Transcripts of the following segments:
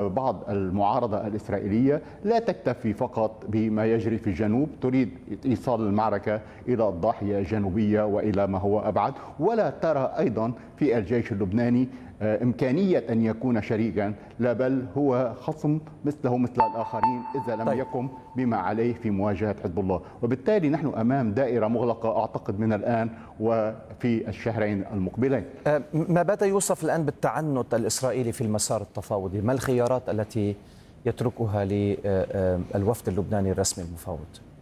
وبعض المعارضة الإسرائيلية لا تكتفي فقط بما يجري في الجنوب، تريد إيصال المعركة إلى الضاحية الجنوبية وإلى ما هو أبعد، ولا ترى أيضا في الجيش اللبناني إمكانية أن يكون شريكا، لا بل هو خصم مثله مثل الآخرين إذا لم يقم بما عليه في مواجهة حزب الله. وبالتالي نحن أمام دائرة مغلقة أعتقد من الآن وفي الشهرين المقبلين. ما بات يوصف الآن بالتعنت الإسرائيلي في المسار التفاوضي؟ ما الخيارات التي يتركها للوفد اللبناني الرسمي المفاوض؟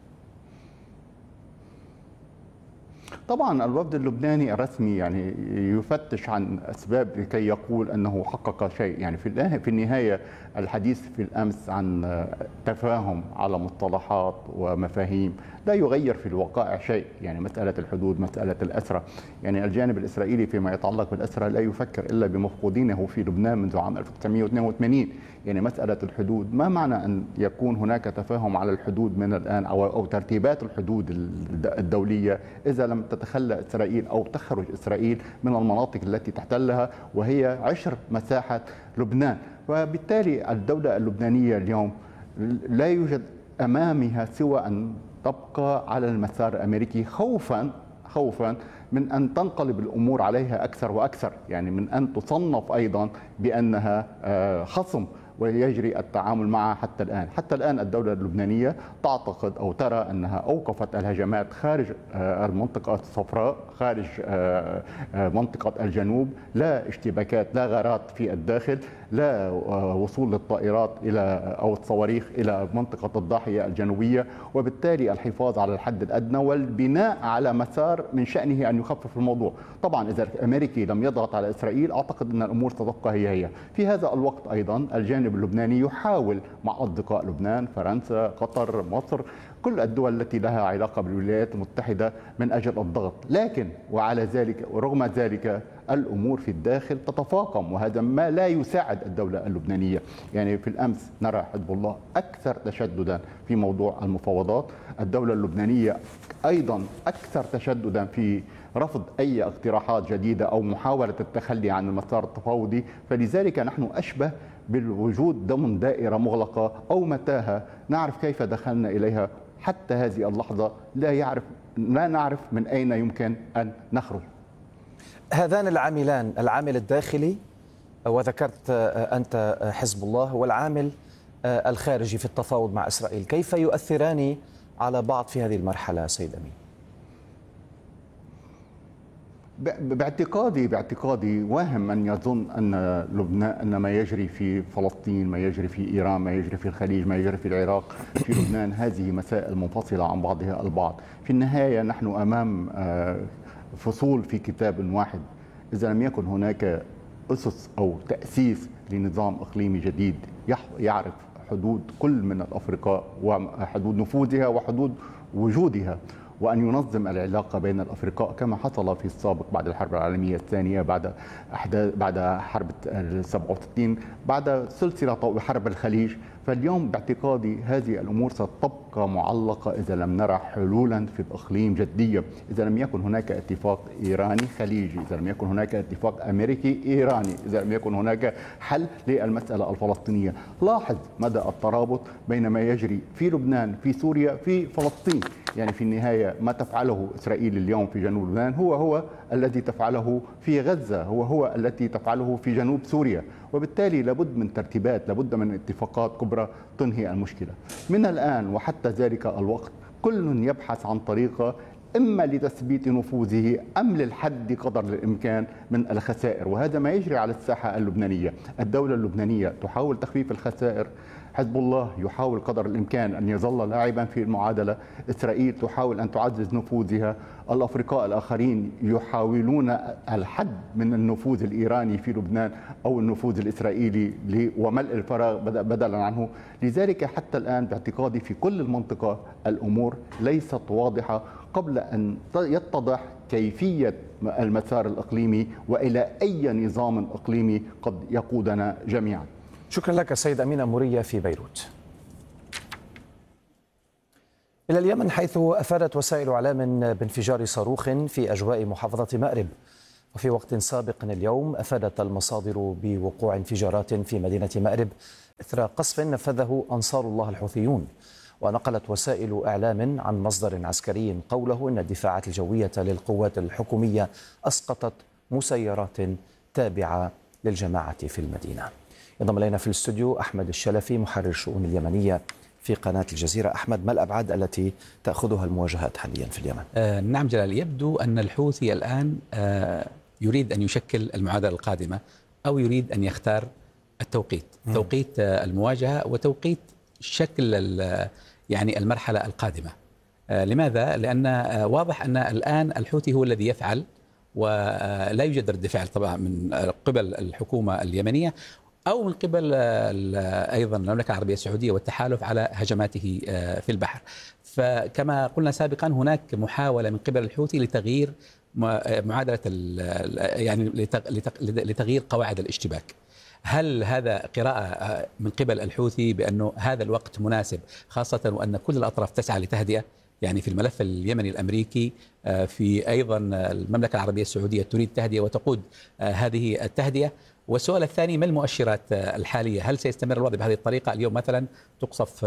طبعا الوفد اللبناني الرسمي يعني يفتش عن أسباب لكي يقول أنه حقق شيء. يعني في النهاية الحديث في الأمس عن تفاهم على مصطلحات ومفاهيم لا يغير في الوقائع شيء. يعني مسألة الحدود، مسألة الأسرى، يعني الجانب الإسرائيلي فيما يتعلق بالأسرى لا يفكر إلا بمفقودينه في لبنان منذ عام 1982. يعني مسألة الحدود، ما معنى أن يكون هناك تفاهم على الحدود من الآن أو ترتيبات الحدود الدولية إذا لم تتخلى إسرائيل أو تخرج إسرائيل من المناطق التي تحتلها وهي عشر مساحة لبنان؟ وبالتالي الدولة اللبنانية اليوم لا يوجد أمامها سوى أن تبقى على المسار الأمريكي خوفا من أن تنقلب الأمور عليها أكثر وأكثر، يعني من أن تصنف أيضا بأنها خصم ويجري التعامل معها. حتى الآن الدولة اللبنانية تعتقد أو ترى أنها أوقفت الهجمات خارج المنطقة الصفراء، خارج منطقة الجنوب، لا اشتباكات، لا غارات في الداخل، لا وصول للطائرات أو الصواريخ إلى منطقة الضاحية الجنوبية، وبالتالي الحفاظ على الحد الأدنى والبناء على مسار من شأنه أن يخفف الموضوع. طبعا إذا الأمريكي لم يضغط على إسرائيل أعتقد أن الأمور ستبقى هي. في هذا الوقت أيضا الجانب اللبناني يحاول مع أصدقاء لبنان، فرنسا، قطر، مصر، كل الدول التي لها علاقة بالولايات المتحدة من أجل الضغط، لكن وعلى ذلك ورغم ذلك الأمور في الداخل تتفاقم، وهذا ما لا يساعد الدولة اللبنانية. يعني في الأمس نرى حزب الله أكثر تشددا في موضوع المفاوضات، الدولة اللبنانية أيضا أكثر تشددا في رفض أي اقتراحات جديدة أو محاولة التخلي عن المسار التفاوضي. فلذلك نحن أشبه بالوجود ضمن دائرة مغلقة أو متاهة نعرف كيف دخلنا إليها، حتى هذه اللحظة لا نعرف من أين يمكن أن نخرج. هذان العاملان، العامل الداخلي وذكرت أنت حزب الله، والعامل الخارجي في التفاوض مع إسرائيل، كيف يؤثران على بعض في هذه المرحلة سيد أمين؟ باعتقادي واهم أن يظن أن لبنان، أن ما يجري في فلسطين، ما يجري في إيران، ما يجري في الخليج، ما يجري في العراق، في لبنان، هذه مسائل منفصلة عن بعضها البعض. في النهاية نحن أمام فصول في كتاب واحد. إذا لم يكن هناك أسس أو تأسيس لنظام إقليمي جديد يعرف حدود كل من الأفرقاء وحدود نفوذها وحدود وجودها، وأن ينظم العلاقة بين الأفرقاء كما حصل في السابق بعد الحرب العالمية الثانية، بعد حرب 67، بعد سلسلة حرب الخليج. فاليوم باعتقادي هذه الأمور ستبقى معلقة إذا لم نرى حلولا في الإقليم جدية، إذا لم يكن هناك اتفاق إيراني خليجي، إذا لم يكن هناك اتفاق أمريكي إيراني، إذا لم يكن هناك حل للمسألة الفلسطينية. لاحظ مدى الترابط بين ما يجري في لبنان، في سوريا، في فلسطين. يعني في النهاية ما تفعله إسرائيل اليوم في جنوب لبنان هو الذي تفعله في غزة، هو التي تفعله في جنوب سوريا. وبالتالي لابد من ترتيبات، لابد من اتفاقات كبرى تنهي المشكلة. من الآن وحتى ذلك الوقت كل يبحث عن طريقة إما لتثبيت نفوذه أم للحد قدر الإمكان من الخسائر، وهذا ما يجري على الساحة اللبنانية. الدولة اللبنانية تحاول تخفيف الخسائر، حزب الله يحاول قدر الإمكان أن يظل لاعبا في المعادلة، إسرائيل تحاول أن تعزز نفوذها، الأفرقاء الآخرين يحاولون الحد من النفوذ الإيراني في لبنان أو النفوذ الإسرائيلي وملء الفراغ بدلا عنه. لذلك حتى الآن باعتقادي في كل المنطقة الأمور ليست واضحة قبل أن يتضح كيفية المسار الإقليمي وإلى أي نظام إقليمي قد يقودنا جميعا. شكرا لك سيد أمين أمورية في بيروت. إلى اليمن، حيث أفادت وسائل إعلام بانفجار صاروخ في أجواء محافظة مأرب. وفي وقت سابق اليوم أفادت المصادر بوقوع انفجارات في مدينة مأرب إثر قصف نفذه أنصار الله الحوثيون. ونقلت وسائل إعلام عن مصدر عسكري قوله إن الدفاعات الجوية للقوات الحكومية أسقطت مسيرات تابعة للجماعة في المدينة. ينضم إلينا في الاستوديو أحمد الشلفي محرر الشؤون اليمنية في قناة الجزيرة. أحمد، ما الأبعاد التي تأخذها المواجهات حاليا في اليمن؟ نعم جلال، يبدو أن الحوثي الآن يريد أن يشكل المعادلة القادمة، أو يريد أن يختار التوقيت، توقيت المواجهة وتوقيت شكل يعني المرحلة القادمة. لماذا؟ لأن واضح أن الآن الحوثي هو الذي يفعل، ولا يوجد رد فعل طبعا من قبل الحكومة اليمنية أو من قبل أيضا المملكة العربية السعودية والتحالف على هجماته في البحر. فكما قلنا سابقا هناك محاولة من قبل الحوثي لتغيير معادلة يعني لتغيير قواعد الاشتباك. هل هذا قراءة من قبل الحوثي بأنه هذا الوقت مناسب، خاصة وأن كل الأطراف تسعى لتهدئة؟ يعني في الملف اليمني الأمريكي، في أيضا المملكة العربية السعودية تريد تهدئة وتقود هذه التهدئة. والسؤال الثاني، ما المؤشرات الحالية؟ هل سيستمر الوضع بهذه الطريقة؟ اليوم مثلا تقصف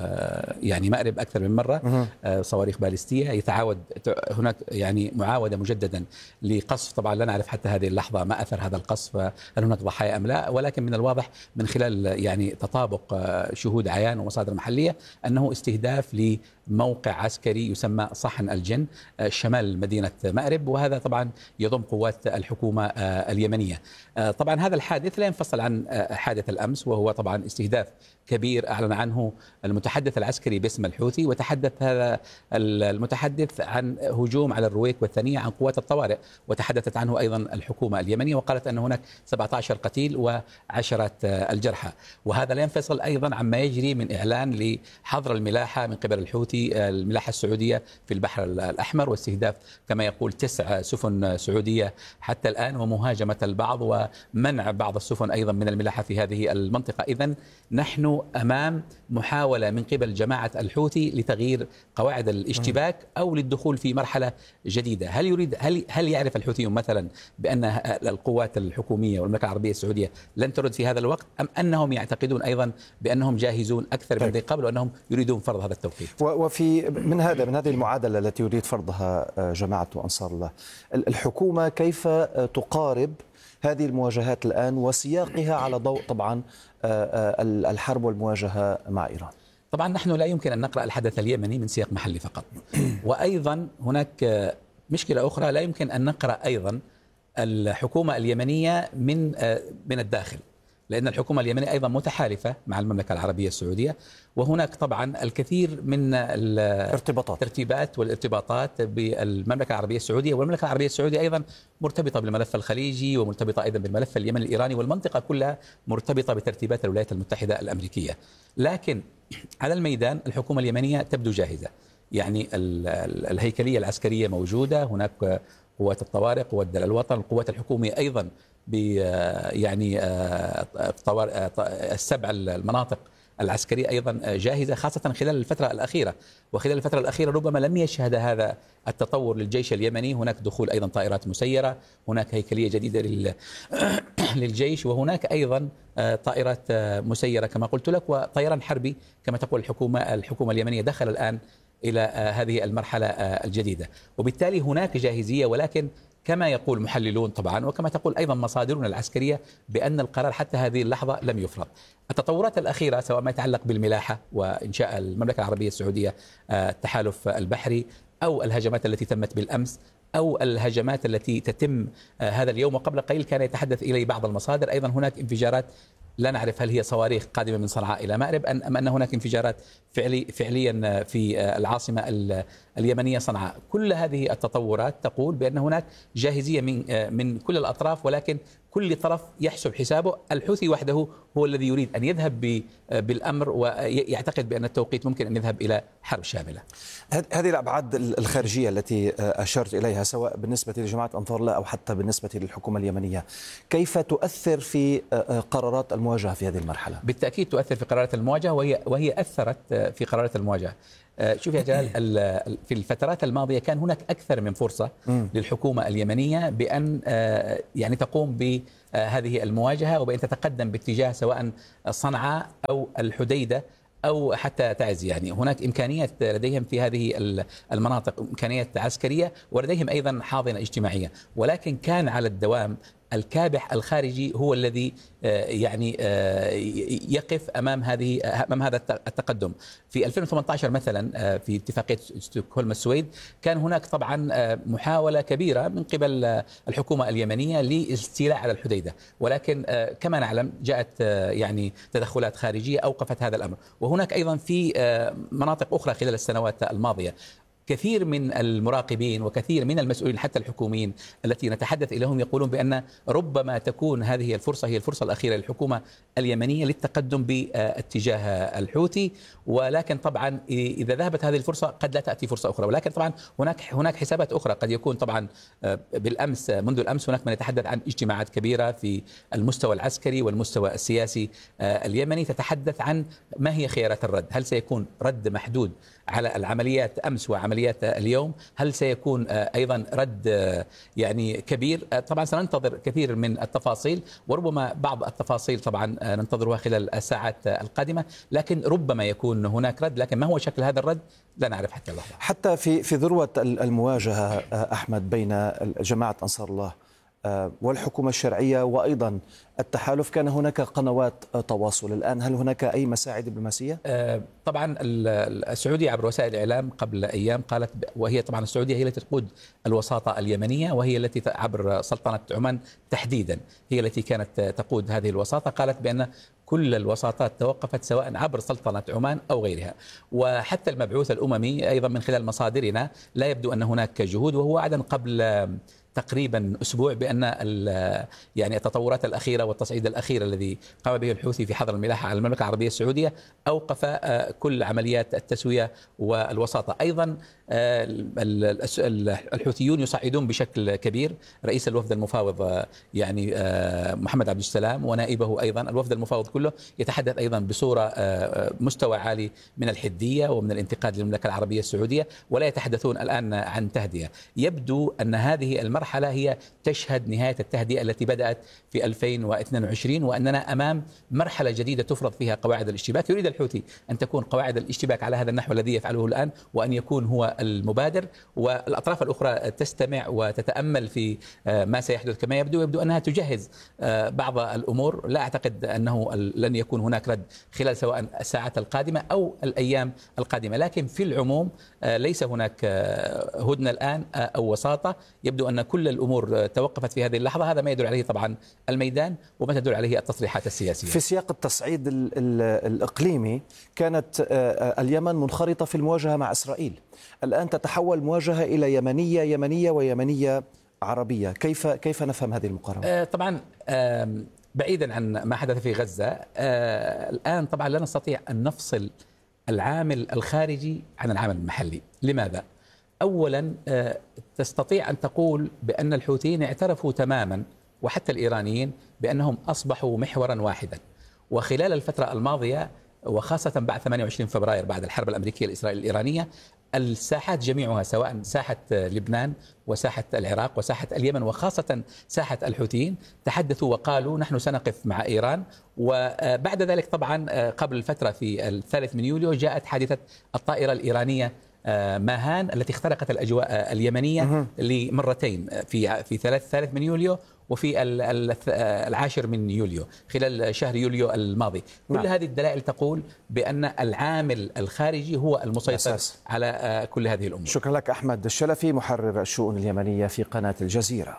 يعني مأرب أكثر من مرة صواريخ باليستية، يتعاود هناك يعني معاودة مجددا لقصف. طبعا لا نعرف حتى هذه اللحظة ما أثر هذا القصف، هل هناك ضحايا أم لا، ولكن من الواضح من خلال يعني تطابق شهود عيان ومصادر محلية أنه استهداف لموقع عسكري يسمى صحن الجن شمال مدينة مأرب، وهذا طبعا يضم قوات الحكومة اليمنية. طبعا هذا الحادث لا ينفصل عن حادث الأمس، وهو طبعا استهداف كبير أعلن عنه المتحدث العسكري باسم الحوثي، وتحدث هذا المتحدث عن هجوم على الرويك والثنية عن قوات الطوارئ، وتحدثت عنه أيضا الحكومة اليمنية وقالت أن هناك 17 قتيل و10 الجرحى. وهذا لا ينفصل أيضا عما يجري من إعلان لحظر الملاحة من قبل الحوثي، الملاحة السعودية في البحر الأحمر، واستهداف كما يقول 9 سفن سعودية حتى الآن، ومهاجمة البعض ومنع بعض السفن أيضا من الملاحة في هذه المنطقة. إذن نحن أمام محاولة من قبل جماعة الحوثي لتغيير قواعد الاشتباك أو للدخول في مرحلة جديدة. هل يعرف الحوثيون مثلا بأن القوات الحكومية والمملكة العربية السعودية لن ترد في هذا الوقت، أم أنهم يعتقدون أيضا بأنهم جاهزون أكثر من ذي قبل وأنهم يريدون فرض هذا التوقيت؟ وفي من هذه المعادلة التي يريد فرضها جماعة أنصار الله، الحكومة كيف تقارب هذه المواجهات الآن وسياقها على ضوء طبعا الحرب والمواجهة مع إيران؟ طبعا نحن لا يمكن أن نقرأ الحدث اليمني من سياق محلي فقط، وأيضا هناك مشكلة أخرى، لا يمكن أن نقرأ أيضا الحكومة اليمنية من الداخل، لأن الحكومة اليمنية أيضا متحالفة مع المملكة العربية السعودية، وهناك طبعا الكثير من الترتيبات والارتباطات بالمملكة العربية السعودية، والمملكة العربية السعودية أيضا مرتبطة بالملف الخليجي ومرتبطة أيضا بالملف اليمني الإيراني، والمنطقة كلها مرتبطة بترتيبات الولايات المتحدة الأمريكية. لكن على الميدان الحكومة اليمنية تبدو جاهزة، يعني الهيكلية العسكرية موجودة، هناك قوات الطوارئ، قوات دلال الوطن، القوات الحكومية أيضا يعني السبع المناطق العسكرية أيضا جاهزة، خاصة خلال الفترة الأخيرة. وخلال الفترة الأخيرة ربما لم يشهد هذا التطور للجيش اليمني، هناك دخول أيضا طائرات مسيرة، هناك هيكلية جديدة للجيش، وهناك أيضا طائرات مسيرة كما قلت لك، وطيران حربي كما تقول الحكومة اليمنية دخل الآن إلى هذه المرحلة الجديدة، وبالتالي هناك جاهزية. ولكن كما يقول محللون طبعا، وكما تقول أيضا مصادرنا العسكرية، بأن القرار حتى هذه اللحظة لم يفرض. التطورات الأخيرة سواء ما يتعلق بالملاحة وإنشاء المملكة العربية السعودية التحالف البحري، أو الهجمات التي تمت بالأمس، أو الهجمات التي تتم هذا اليوم، وقبل قليل كان يتحدث إلي بعض المصادر أيضا هناك انفجارات، لا نعرف هل هي صواريخ قادمة من صنعاء إلى مأرب أم أن هناك انفجارات فعليا في العاصمة اليمنية صنعاء. كل هذه التطورات تقول بأن هناك جاهزية من كل الأطراف، ولكن كل طرف يحسب حسابه. الحوثي وحده هو الذي يريد أن يذهب بالأمر، ويعتقد بأن التوقيت ممكن أن يذهب إلى حرب شاملة. هذه الأبعاد الخارجية التي أشرت إليها سواء بالنسبة لجماعة أنصار الله أو حتى بالنسبة للحكومة اليمنية، كيف تؤثر في قرارات المواجهة في هذه المرحلة؟ بالتأكيد تؤثر في قرارات المواجهة، وهي أثرت في قرارات المواجهة. شوف يا جلال، في الفترات الماضية كان هناك أكثر من فرصة للحكومة اليمنية بأن يعني تقوم بهذه المواجهة وبأن تتقدم باتجاه سواء صنعاء أو الحديدة أو حتى تعز. يعني هناك إمكانية لديهم في هذه المناطق، إمكانية عسكرية، ولديهم أيضا حاضنة اجتماعية، ولكن كان على الدوام الكابح الخارجي هو الذي يعني يقف أمام هذا التقدم. في 2018 مثلا في اتفاقية ستوكهولم السويد كان هناك طبعا محاولة كبيرة من قبل الحكومة اليمنية للاستيلاء على الحديدة، ولكن كما نعلم جاءت يعني تدخلات خارجية أوقفت هذا الأمر. وهناك أيضا في مناطق أخرى خلال السنوات الماضية كثير من المراقبين وكثير من المسؤولين حتى الحكوميين التي نتحدث إليهم يقولون بأن ربما تكون هذه الفرصة هي الفرصة الأخيرة للحكومة اليمنية للتقدم باتجاه الحوثي، ولكن طبعا إذا ذهبت هذه الفرصة قد لا تأتي فرصة أخرى. ولكن طبعا هناك حسابات أخرى، قد يكون طبعا بالأمس منذ الأمس هناك من يتحدث عن اجتماعات كبيرة في المستوى العسكري والمستوى السياسي اليمني تتحدث عن ما هي خيارات الرد. هل سيكون رد محدود على العمليات أمس وعمليات اليوم؟ هل سيكون أيضا رد يعني كبير؟ طبعا سننتظر كثير من التفاصيل، وربما بعض التفاصيل طبعا ننتظرها خلال الساعات القادمة، لكن ربما يكون هناك رد، لكن ما هو شكل هذا الرد لا نعرف حتى اللحظة. حتى في ذروة المواجهة أحمد بين جماعة أنصار الله والحكومة الشرعية وأيضا التحالف كان هناك قنوات تواصل. الآن هل هناك أي مساعي دبلوماسية؟ طبعا السعودية عبر وسائل الإعلام قبل أيام قالت، وهي طبعا السعودية هي التي تقود الوساطة اليمنية، وهي التي عبر سلطنة عمان تحديدا هي التي كانت تقود هذه الوساطة، قالت بأن كل الوساطات توقفت سواء عبر سلطنة عمان أو غيرها. وحتى المبعوث الأممي أيضا من خلال مصادرنا لا يبدو أن هناك جهود، وهو أعلن قبل تقريبا أسبوع بأن يعني التطورات الأخيرة والتصعيد الأخير الذي قام به الحوثي في حظر الملاحة على المملكة العربية السعودية أوقف كل عمليات التسوية والوساطة. أيضا الحوثيون يصعدون بشكل كبير. رئيس الوفد المفاوض يعني محمد عبد السلام ونائبه أيضا، الوفد المفاوض كله يتحدث أيضا بصورة مستوى عالي من الحدية ومن الانتقاد للمملكة العربية السعودية، ولا يتحدثون الآن عن تهدئة. يبدو أن هذه المرحلة هي تشهد نهاية التهدئة التي بدأت في 2022، وأننا أمام مرحلة جديدة تفرض فيها قواعد الاشتباك. يريد الحوثي أن تكون قواعد الاشتباك على هذا النحو الذي يفعله الآن، وأن يكون هو المبادر، والأطراف الأخرى تستمع وتتأمل في ما سيحدث. كما يبدو أنها تجهز بعض الأمور. لا أعتقد أنه لن يكون هناك رد خلال سواء الساعات القادمة أو الأيام القادمة، لكن في العموم ليس هناك هدنة الآن أو وساطة. يبدو أن كل الأمور توقفت في هذه اللحظة. هذا ما يدل عليه طبعا الميدان وما تدل عليه التصريحات السياسية. في سياق التصعيد الإقليمي كانت اليمن منخرطة في المواجهة مع إسرائيل، الآن تتحول مواجهة إلى يمنية ويمنية عربية. كيف نفهم هذه المقارنة؟ طبعا بعيدا عن ما حدث في غزة، الآن طبعا لا نستطيع أن نفصل العامل الخارجي عن العامل المحلي. لماذا؟ أولا تستطيع أن تقول بأن الحوثيين اعترفوا تماما وحتى الإيرانيين بأنهم أصبحوا محورا واحدا. وخلال الفترة الماضية وخاصة بعد 28 فبراير بعد الحرب الأمريكية الإسرائيلية الإيرانية، الساحات جميعها سواء ساحة لبنان وساحة العراق وساحة اليمن وخاصة ساحة الحوثيين تحدثوا وقالوا نحن سنقف مع إيران. وبعد ذلك طبعا قبل الفترة في 3 من يوليو جاءت حادثة الطائرة الإيرانية ماهان التي اخترقت الأجواء اليمنية لمرتين في 3 من يوليو وفي 10 من يوليو خلال شهر يوليو الماضي. كل هذه الدلائل تقول بأن العامل الخارجي هو المسيطر على كل هذه الأمور. شكرا لك أحمد الشلفي محرر الشؤون اليمنية في قناة الجزيرة.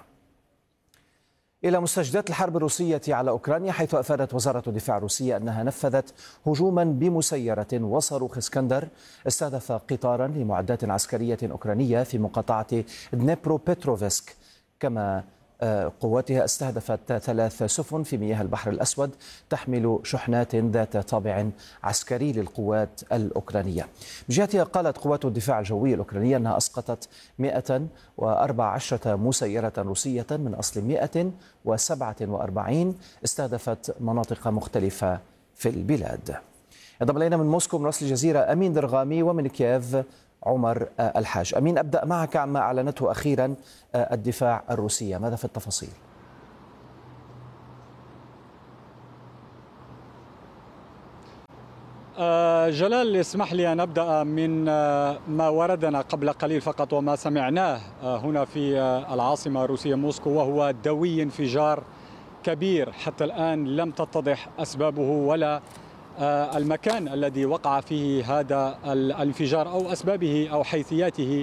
إلى مستجدات الحرب الروسية على أوكرانيا، حيث أفادت وزارة الدفاع الروسية أنها نفذت هجوما بمسيرة وصاروخ اسكندر استهدف قطارا لمعدات عسكرية أوكرانية في مقاطعة دنيبروبتروفسك. كما قواتها استهدفت 3 سفن في مياه البحر الأسود تحمل شحنات ذات طابع عسكري للقوات الأوكرانية. بجهتها قالت قوات الدفاع الجوي الأوكرانية أنها أسقطت 114 مسيرة روسية من أصل 147 استهدفت مناطق مختلفة في البلاد. ينضم إلينا من موسكو مراسل الجزيرة أمين درغامي، ومن كييف عمر الحاج. أمين، أبدأ معك عما أعلنته أخيرا الدفاع الروسية، ماذا في التفاصيل؟ جلال، اسمح لي أن أبدأ من ما وردنا قبل قليل فقط وما سمعناه هنا في العاصمة الروسية موسكو، وهو دوي انفجار كبير حتى الآن لم تتضح أسبابه ولا المكان الذي وقع فيه هذا الانفجار أو أسبابه أو حيثياته.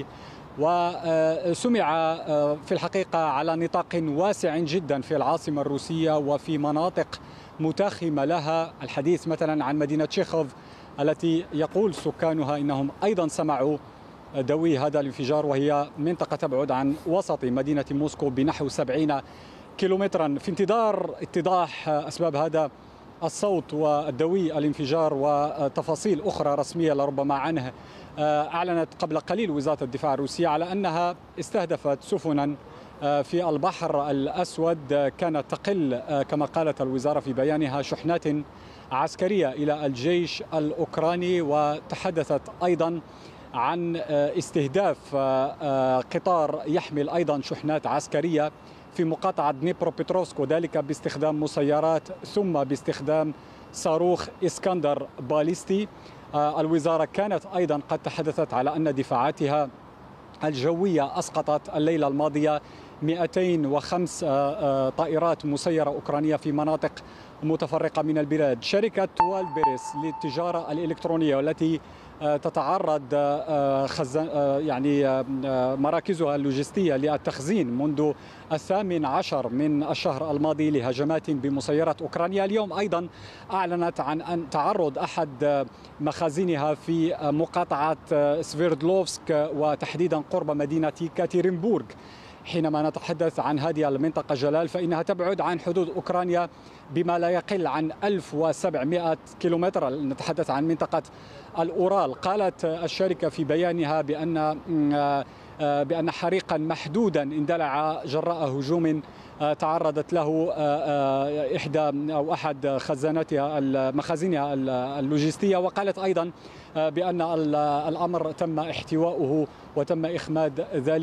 وسمع في الحقيقة على نطاق واسع جدا في العاصمة الروسية وفي مناطق متاخمة لها. الحديث مثلا عن مدينة تشيخوف التي يقول سكانها إنهم أيضا سمعوا دوي هذا الانفجار، وهي منطقة تبعد عن وسط مدينة موسكو بنحو 70 كيلومترا. في انتظار اتضاح أسباب هذا الصوت والدوي الانفجار وتفاصيل أخرى رسمية لربما عنه، أعلنت قبل قليل وزارة الدفاع الروسية على أنها استهدفت سفنا في البحر الأسود كانت تقل كما قالت الوزارة في بيانها شحنات عسكرية إلى الجيش الأوكراني، وتحدثت أيضا عن استهداف قطار يحمل أيضا شحنات عسكرية في مقاطعة دنيبروبيتروفسك، وذلك باستخدام مسيرات ثم باستخدام صاروخ إسكندر باليستي. الوزارة كانت أيضا قد تحدثت على أن دفاعاتها الجوية أسقطت الليلة الماضية 205 طائرات مسيرة أوكرانية في مناطق متفرقة من البلاد. شركة توالبيريس للتجارة الإلكترونية والتي تتعرض مراكزها اللوجستية للتخزين منذ 18 من الشهر الماضي لهجمات بمسيرات أوكرانيا، اليوم أيضا أعلنت عن أن تعرض أحد مخازنها في مقاطعة سفيردلوفسك وتحديدا قرب مدينة كاتيرينبورغ. حينما نتحدث عن هذه المنطقة جلال فإنها تبعد عن حدود أوكرانيا بما لا يقل عن 1700 كيلومتر، نتحدث عن منطقة الأورال. قالت الشركة في بيانها بأن حريقا محدودا اندلع جراء هجوم تعرضت له أحد مخازنها اللوجستية، وقالت أيضا بأن الأمر تم احتواؤه وتم إخماد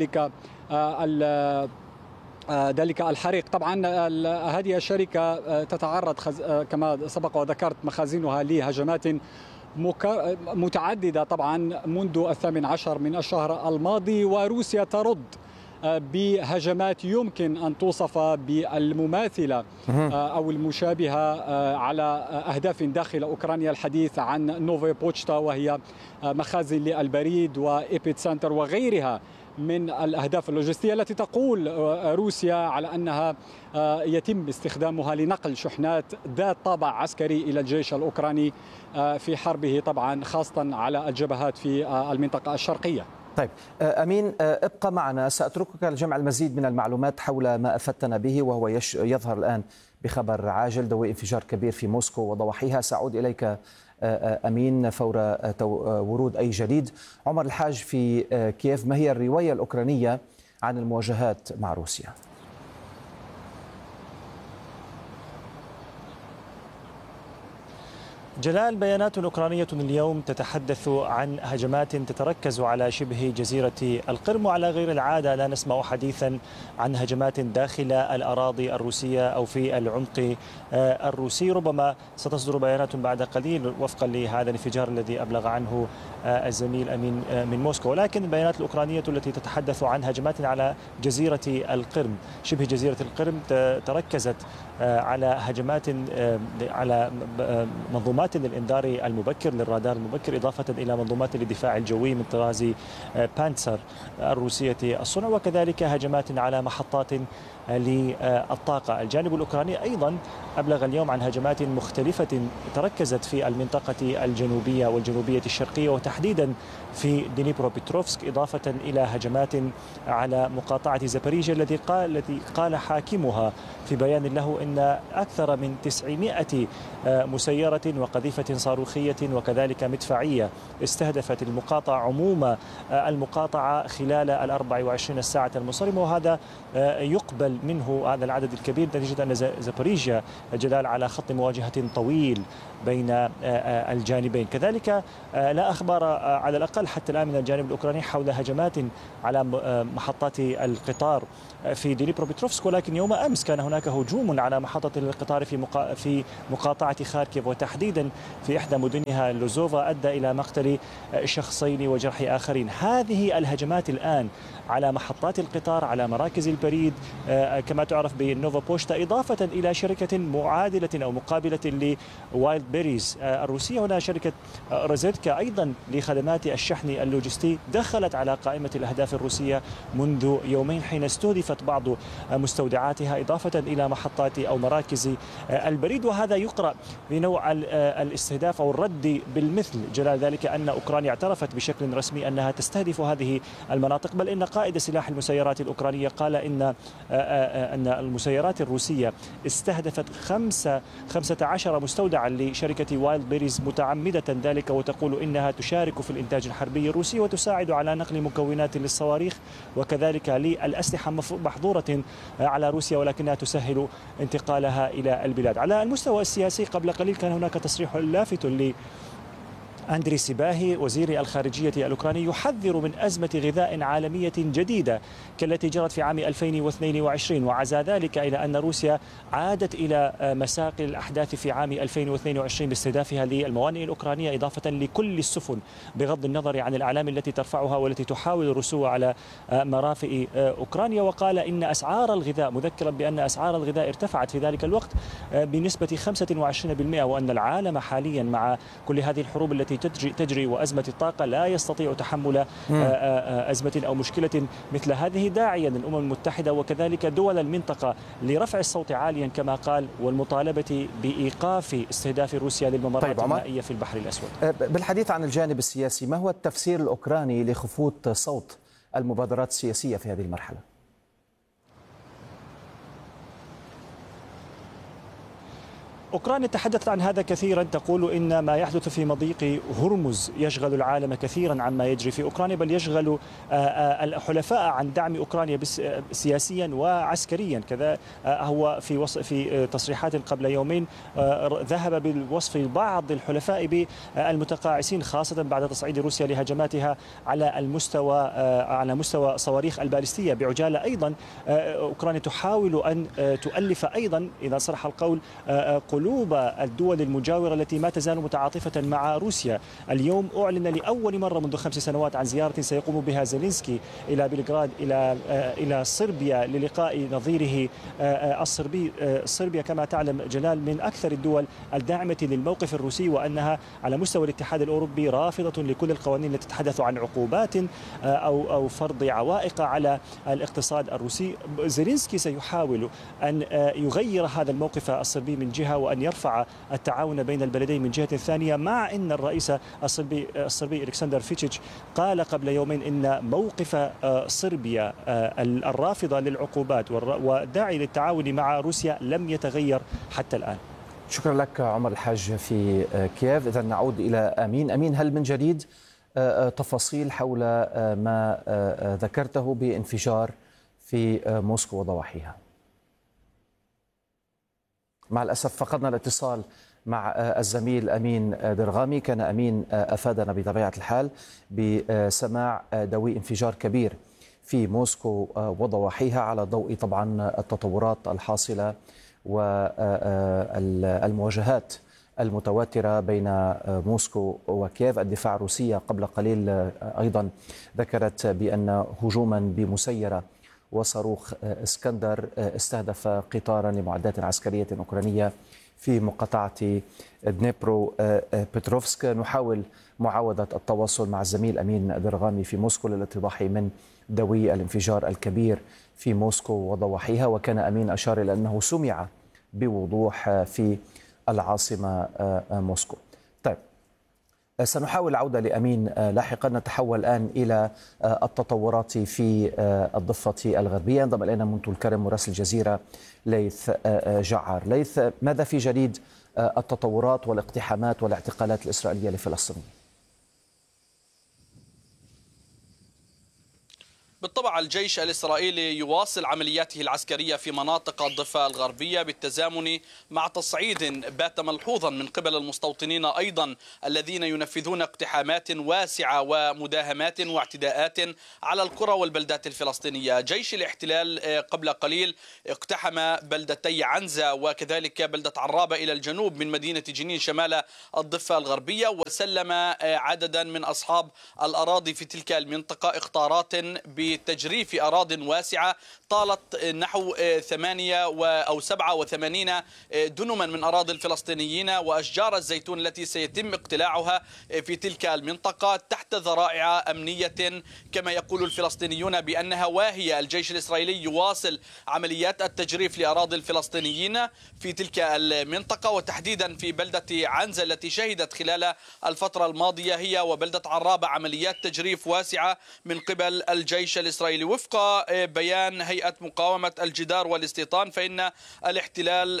ذلك الحريق. طبعا هذه الشركة تتعرض كما سبق وذكرت مخازنها لهجمات متعددة طبعا منذ 18 من الشهر الماضي، وروسيا ترد بهجمات يمكن أن توصف بالمماثلة أو المشابهة على أهداف داخل أوكرانيا. الحديث عن نوفي بوتشتا وهي مخازن للبريد وإيبيت سنتر وغيرها من الأهداف اللوجستية التي تقول روسيا على أنها يتم استخدامها لنقل شحنات ذات طابع عسكري إلى الجيش الأوكراني في حربه طبعا خاصة على الجبهات في المنطقة الشرقية. طيب أمين، ابقى معنا، سأتركك لجمع المزيد من المعلومات حول ما أفدتنا به، وهو يظهر الآن بخبر عاجل دوي انفجار كبير في موسكو وضواحيها. سأعود إليك أمين فور ورود أي جديد. عمر الحاج في كييف، ما هي الرواية الأوكرانية عن المواجهات مع روسيا؟ جلال، بيانات أوكرانية اليوم تتحدث عن هجمات تتركز على شبه جزيرة القرم، وعلى غير العادة لا نسمع حديثا عن هجمات داخل الأراضي الروسية أو في العمق الروسي. ربما ستصدر بيانات بعد قليل وفقا لهذا الانفجار الذي أبلغ عنه الزميل أمين من موسكو، ولكن البيانات الأوكرانية التي تتحدث عن هجمات على جزيرة القرم شبه جزيرة القرم تركزت على هجمات على منظومات للإنذار المبكر للرادار المبكر، إضافة إلى منظومات للدفاع الجوي من طراز بانتسر الروسية الصنع، وكذلك هجمات على محطات للطاقة. الجانب الأوكراني أيضا أبلغ اليوم عن هجمات مختلفة تركزت في المنطقة الجنوبية والجنوبية الشرقية وتحديدا في دنيبروبيتروفسك، إضافة إلى هجمات على مقاطعة زابوريجيا التي قال حاكمها في بيان له إن أكثر من 900 مسيرة وقذيفة صاروخية وكذلك مدفعية استهدفت المقاطعة عموم المقاطعة خلال 24 ساعة المنصرمة، وهذا يقبل منه هذا العدد الكبير نتيجة أن زابوريجيا جلال على خط مواجهة طويل بين الجانبين. كذلك لا أخبار على الأقل حتى الآن من الجانب الأوكراني حول هجمات على محطات القطار في دينيبروبيتروفسك، ولكن يوم أمس كان هناك هجوم على محطة القطار في مقاطعة خاركيف، وتحديدا في إحدى مدنها لوزوفا، أدى إلى مقتل شخصين وجرح آخرين. هذه الهجمات الآن على محطات القطار، على مراكز البريد كما تعرف بالنوفا بوشتا، إضافة إلى شركة معادلة أو مقابلة لوايلد بيريز الروسية، هنا شركة روزيتكا أيضا لخدمات الشحن اللوجستي، دخلت على قائمة الأهداف الروسية منذ يومين حين استهدفت بعض مستودعاتها، إضافة إلى محطات أو مراكز البريد. وهذا يقرأ بنوع الاستهداف أو الرد بالمثل، جلال ذلك أن أوكرانيا اعترفت بشكل رسمي أنها تستهدف هذه المناطق، بل إن قائد سلاح المسيرات الأوكرانية قال إن المسيرات الروسية استهدفت 15 مستودعا لشركة وايلد بيريز متعمدة ذلك، وتقول إنها تشارك في الإنتاج الحربي الروسي وتساعد على نقل مكونات للصواريخ وكذلك للأسلحة محظورة على روسيا، ولكنها تسهل انتقالها إلى البلاد. على المستوى السياسي قبل قليل كان هناك تصريح لافت أندري سيباهي وزير الخارجية الأوكراني يحذر من أزمة غذاء عالمية جديدة كالتي جرت في عام 2022، وعزى ذلك إلى أن روسيا عادت إلى مساق الأحداث في عام 2022 باستهدافها للموانئ الأوكرانية إضافة لكل السفن، بغض النظر عن الأعلام التي ترفعها والتي تحاول الرسو على مرافئ أوكرانيا. وقال إن أسعار الغذاء، مذكرا بأن أسعار الغذاء ارتفعت في ذلك الوقت بنسبة 25%، وأن العالم حاليا مع كل هذه الحروب التي تجري وأزمة الطاقة لا يستطيع تحمل أزمة أو مشكلة مثل هذه، داعيا الأمم المتحدة وكذلك دول المنطقة لرفع الصوت عاليا كما قال، والمطالبة بإيقاف استهداف روسيا للممرات المائية في البحر الأسود. بالحديث عن الجانب السياسي، ما هو التفسير الأوكراني لخفوت صوت المبادرات السياسية في هذه المرحلة؟ أوكرانيا تحدثت عن هذا كثيرا، تقول إن ما يحدث في مضيق هرمز يشغل العالم كثيرا عما يجري في أوكرانيا، بل يشغل الحلفاء عن دعم أوكرانيا سياسيا وعسكريا. كذا هو في تصريحات قبل يومين ذهب بالوصف بعض الحلفاء بالمتقاعسين، خاصة بعد تصعيد روسيا لهجماتها على مستوى صواريخ البالستية بعجالة. أيضا أوكرانيا تحاول أن تؤلف أيضا إذا صرح القول قلوب الدول المجاورة التي ما تزال متعاطفة مع روسيا. اليوم أعلن لأول مرة منذ 5 سنوات عن زيارة سيقوم بها زيلينسكي إلى بلغراد إلى صربيا للقاء نظيره الصربي. صربيا كما تعلم جلال من أكثر الدول الداعمة للموقف الروسي، وأنها على مستوى الاتحاد الأوروبي رافضة لكل القوانين التي تتحدث عن عقوبات أو فرض عوائق على الاقتصاد الروسي. زيلينسكي سيحاول أن يغير هذا الموقف الصربي من جهة، وأن يرفع التعاون بين البلدين من جهة ثانية، مع أن الرئيس الصربي إلكسندر فيتشيتش قال قبل يومين إن موقف صربيا الرافضة للعقوبات والداعي للتعاون مع روسيا لم يتغير حتى الآن. شكرا لك عمر الحاج في كييف. إذا نعود إلى أمين، هل من جديد تفاصيل حول ما ذكرته بانفجار في موسكو وضواحيها؟ مع الأسف فقدنا الاتصال مع الزميل أمين درغامي. كان أمين أفادنا بطبيعة الحال بسماع دوي انفجار كبير في موسكو وضواحيها، على ضوء طبعا التطورات الحاصلة والمواجهات المتواترة بين موسكو وكييف. الدفاع الروسية قبل قليل أيضا ذكرت بأن هجوما بمسيرة وصاروخ اسكندر استهدف قطارا لمعدات عسكرية أوكرانية في مقاطعة دنيبرو بتروفسك. نحاول معاودة التواصل مع الزميل أمين درغامي في موسكو للاتضاح من دوي الانفجار الكبير في موسكو وضواحيها، وكان أمين أشار إلى أنه سمع بوضوح في العاصمة موسكو. طيب، سنحاول العودة لأمين لاحقا. نتحول الآن إلى التطورات في الضفة الغربية. انضم إلينا منذ الكرم مراسل الجزيرة ليث جعار. ليث، ماذا في جديد التطورات والاقتحامات والاعتقالات الإسرائيلية لفلسطين؟ بالطبع الجيش الإسرائيلي يواصل عملياته العسكرية في مناطق الضفة الغربية بالتزامن مع تصعيد بات ملحوظا من قبل المستوطنين أيضا الذين ينفذون اقتحامات واسعة ومداهمات واعتداءات على القرى والبلدات الفلسطينية. جيش الاحتلال قبل قليل اقتحم بلدتي عنزة وكذلك بلدة عرابة إلى الجنوب من مدينة جنين شمال الضفة الغربية، وسلم عددا من أصحاب الأراضي في تلك المنطقة إخطارات بتجريف أراضٍ واسعة طالت نحو 87 دنما من أراضي الفلسطينيين، وأشجار الزيتون التي سيتم اقتلاعها في تلك المنطقة تحت ذرائع أمنية كما يقول الفلسطينيون بأنها واهية. الجيش الإسرائيلي يواصل عمليات التجريف لأراضي الفلسطينيين في تلك المنطقة، وتحديدا في بلدة عنزة التي شهدت خلال الفترة الماضية هي وبلدة عرابة عمليات تجريف واسعة من قبل الجيش الإسرائيلي. وفق بيان هيئة مقاومة الجدار والاستيطان، فإن الاحتلال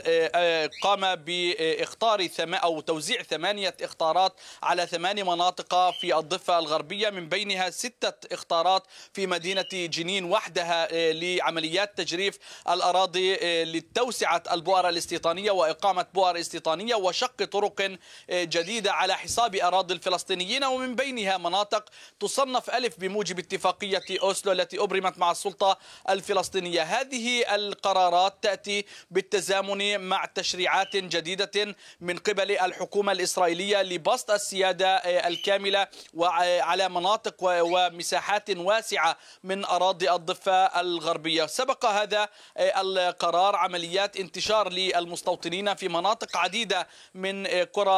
قام بإخطار أو توزيع 8 إخطارات على 8 مناطق في الضفة الغربية، من بينها 6 إخطارات في مدينة جنين وحدها لعمليات تجريف الأراضي لتوسعة البؤر الاستيطانية وإقامة بؤر استيطانية وشق طرق جديدة على حساب أراضي الفلسطينيين، ومن بينها مناطق تصنف ألف بموجب اتفاقية أوسلو التي أبرمت مع السلطة الفلسطينية. هذه القرارات تأتي بالتزامن مع تشريعات جديدة من قبل الحكومة الإسرائيلية لبسط السيادة الكاملة وعلى مناطق ومساحات واسعة من أراضي الضفة الغربية. سبق هذا القرار عمليات انتشار للمستوطنين في مناطق عديدة من قرى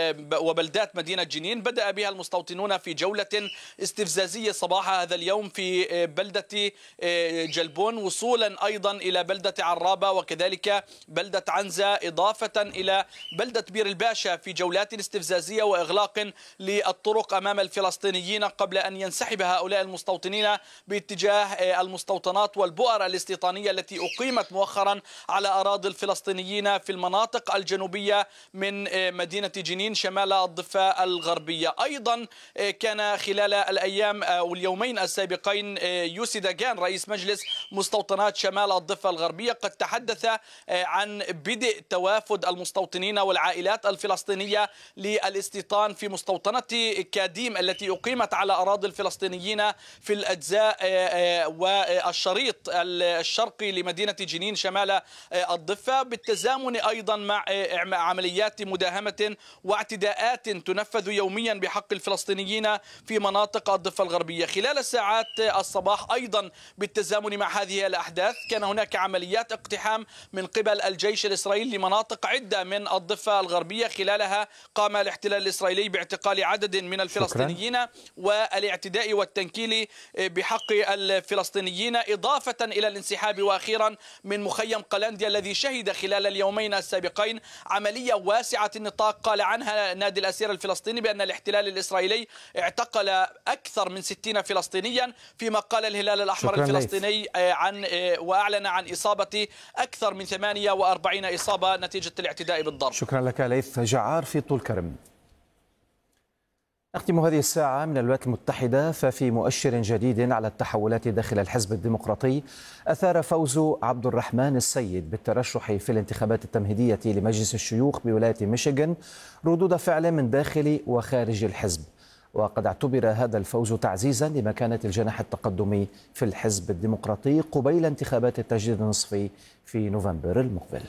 وبلدات مدينة جنين. بدأ بها المستوطنون في جولة استفزازية صباح هذا اليوم في بلدة جلبون، وصولا أيضا إلى بلدة عرابة وكذلك بلدة عنزة، إضافة إلى بلدة بير الباشا في جولات استفزازية وإغلاق للطرق أمام الفلسطينيين قبل أن ينسحب هؤلاء المستوطنين باتجاه المستوطنات والبؤر الاستيطانية التي أقيمت مؤخرا على أراضي الفلسطينيين في المناطق الجنوبية من مدينة جنين شمال الضفة الغربية. أيضا كان خلال الأيام أو اليومين السابقين يوسي داغان رئيس مجلس مستوطنات شمال الضفة الغربية قد تحدث عن بدء توافد المستوطنين والعائلات الفلسطينية للاستيطان في مستوطنة كاديم التي أقيمت على أراضي الفلسطينيين في الأجزاء والشريط الشرقي لمدينة جنين شمال الضفة، بالتزامن أيضا مع عمليات مداهمة واعتداءات تنفذ يوميا بحق الفلسطينيين في مناطق الضفة الغربية. خلال ساعات الصباح أيضا بالتزامن مع هذه الأحداث كان هناك عمليات اقتحام من قبل الجيش الإسرائيلي لمناطق عدة من الضفة الغربية، خلالها قام الاحتلال الإسرائيلي باعتقال عدد من الفلسطينيين والاعتداء والتنكيل بحق الفلسطينيين، إضافة إلى الانسحاب وأخيرا من مخيم قلنديا الذي شهد خلال اليومين السابقين عملية واسعة النطاق قال عنها نادي الأسير الفلسطيني بأن الاحتلال الإسرائيلي اعتقل أكثر من 60 فلسطينيا، فيما قال الهلال الأحمر الفلسطيني وأعلن عن إصابة أكثر من 48 إصابة نتيجة الاعتداء بالضرب. شكرا لك ليث جعار في طول كرم. نختم هذه الساعة من الولايات المتحدة، ففي مؤشر جديد على التحولات داخل الحزب الديمقراطي أثار فوز عبد الرحمن السيد بالترشح في الانتخابات التمهيدية لمجلس الشيوخ بولاية ميشيغان ردود فعل من داخل وخارج الحزب، وقد اعتبر هذا الفوز تعزيزا لمكانة الجناح التقدمي في الحزب الديمقراطي قبيل انتخابات التجديد النصفي في نوفمبر المقبل.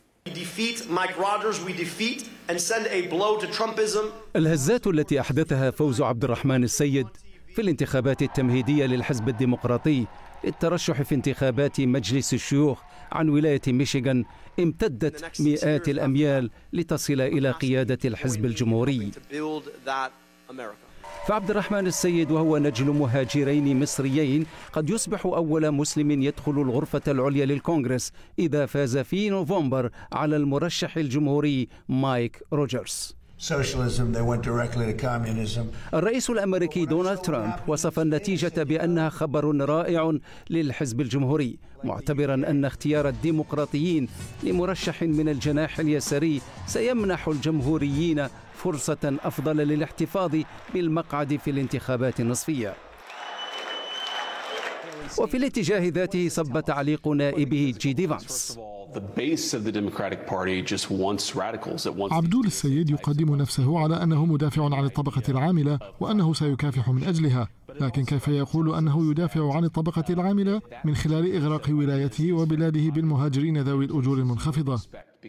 الهزات التي أحدثها فوز عبد الرحمن السيد في الانتخابات التمهيدية للحزب الديمقراطي للترشح في انتخابات مجلس الشيوخ عن ولاية ميشيغان امتدت مئات الأميال لتصل إلى قيادة الحزب الجمهوري. فعبد الرحمن السيد وهو نجل مهاجرين مصريين قد يصبح أول مسلم يدخل الغرفة العليا للكونغرس إذا فاز في نوفمبر على المرشح الجمهوري مايك روجرز. الرئيس الأمريكي دونالد ترامب وصف النتيجة بأنها خبر رائع للحزب الجمهوري، معتبرا أن اختيار الديمقراطيين لمرشح من الجناح اليساري سيمنح الجمهوريين فرصة أفضل للاحتفاظ بالمقعد في الانتخابات النصفية. وفي الاتجاه ذاته صب تعليق نائبه جي فانس. عبدول السيد يقدم نفسه على أنه مدافع عن الطبقة العاملة وأنه سيكافح من أجلها، لكن كيف يقول أنه يدافع عن الطبقة العاملة من خلال إغراق ولايته وبلاده بالمهاجرين ذوي الأجور المنخفضة؟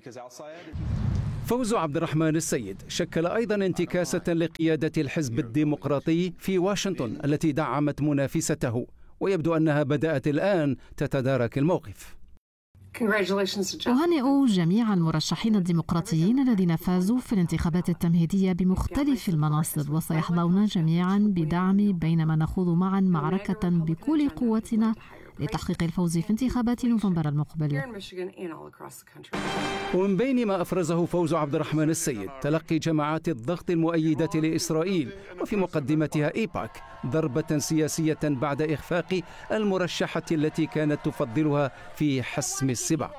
فوز عبد الرحمن السيد شكل أيضا انتكاسة لقيادة الحزب الديمقراطي في واشنطن التي دعمت منافسته، ويبدو أنها بدأت الآن تتدارك الموقف. أهنئ جميع المرشحين الديمقراطيين الذين فازوا في الانتخابات التمهيدية بمختلف المناصب، وسيحظون جميعا بدعمي بينما نخوض معا معركة بكل قوتنا لتحقيق الفوز في انتخابات نوفمبر المقبل. ومن بين ما أفرزه فوز عبد الرحمن السيد تلقي جماعات الضغط المؤيدة لإسرائيل، وفي مقدمتها إيباك ضربة سياسية بعد إخفاق المرشحة التي كانت تفضلها في حسم السباق.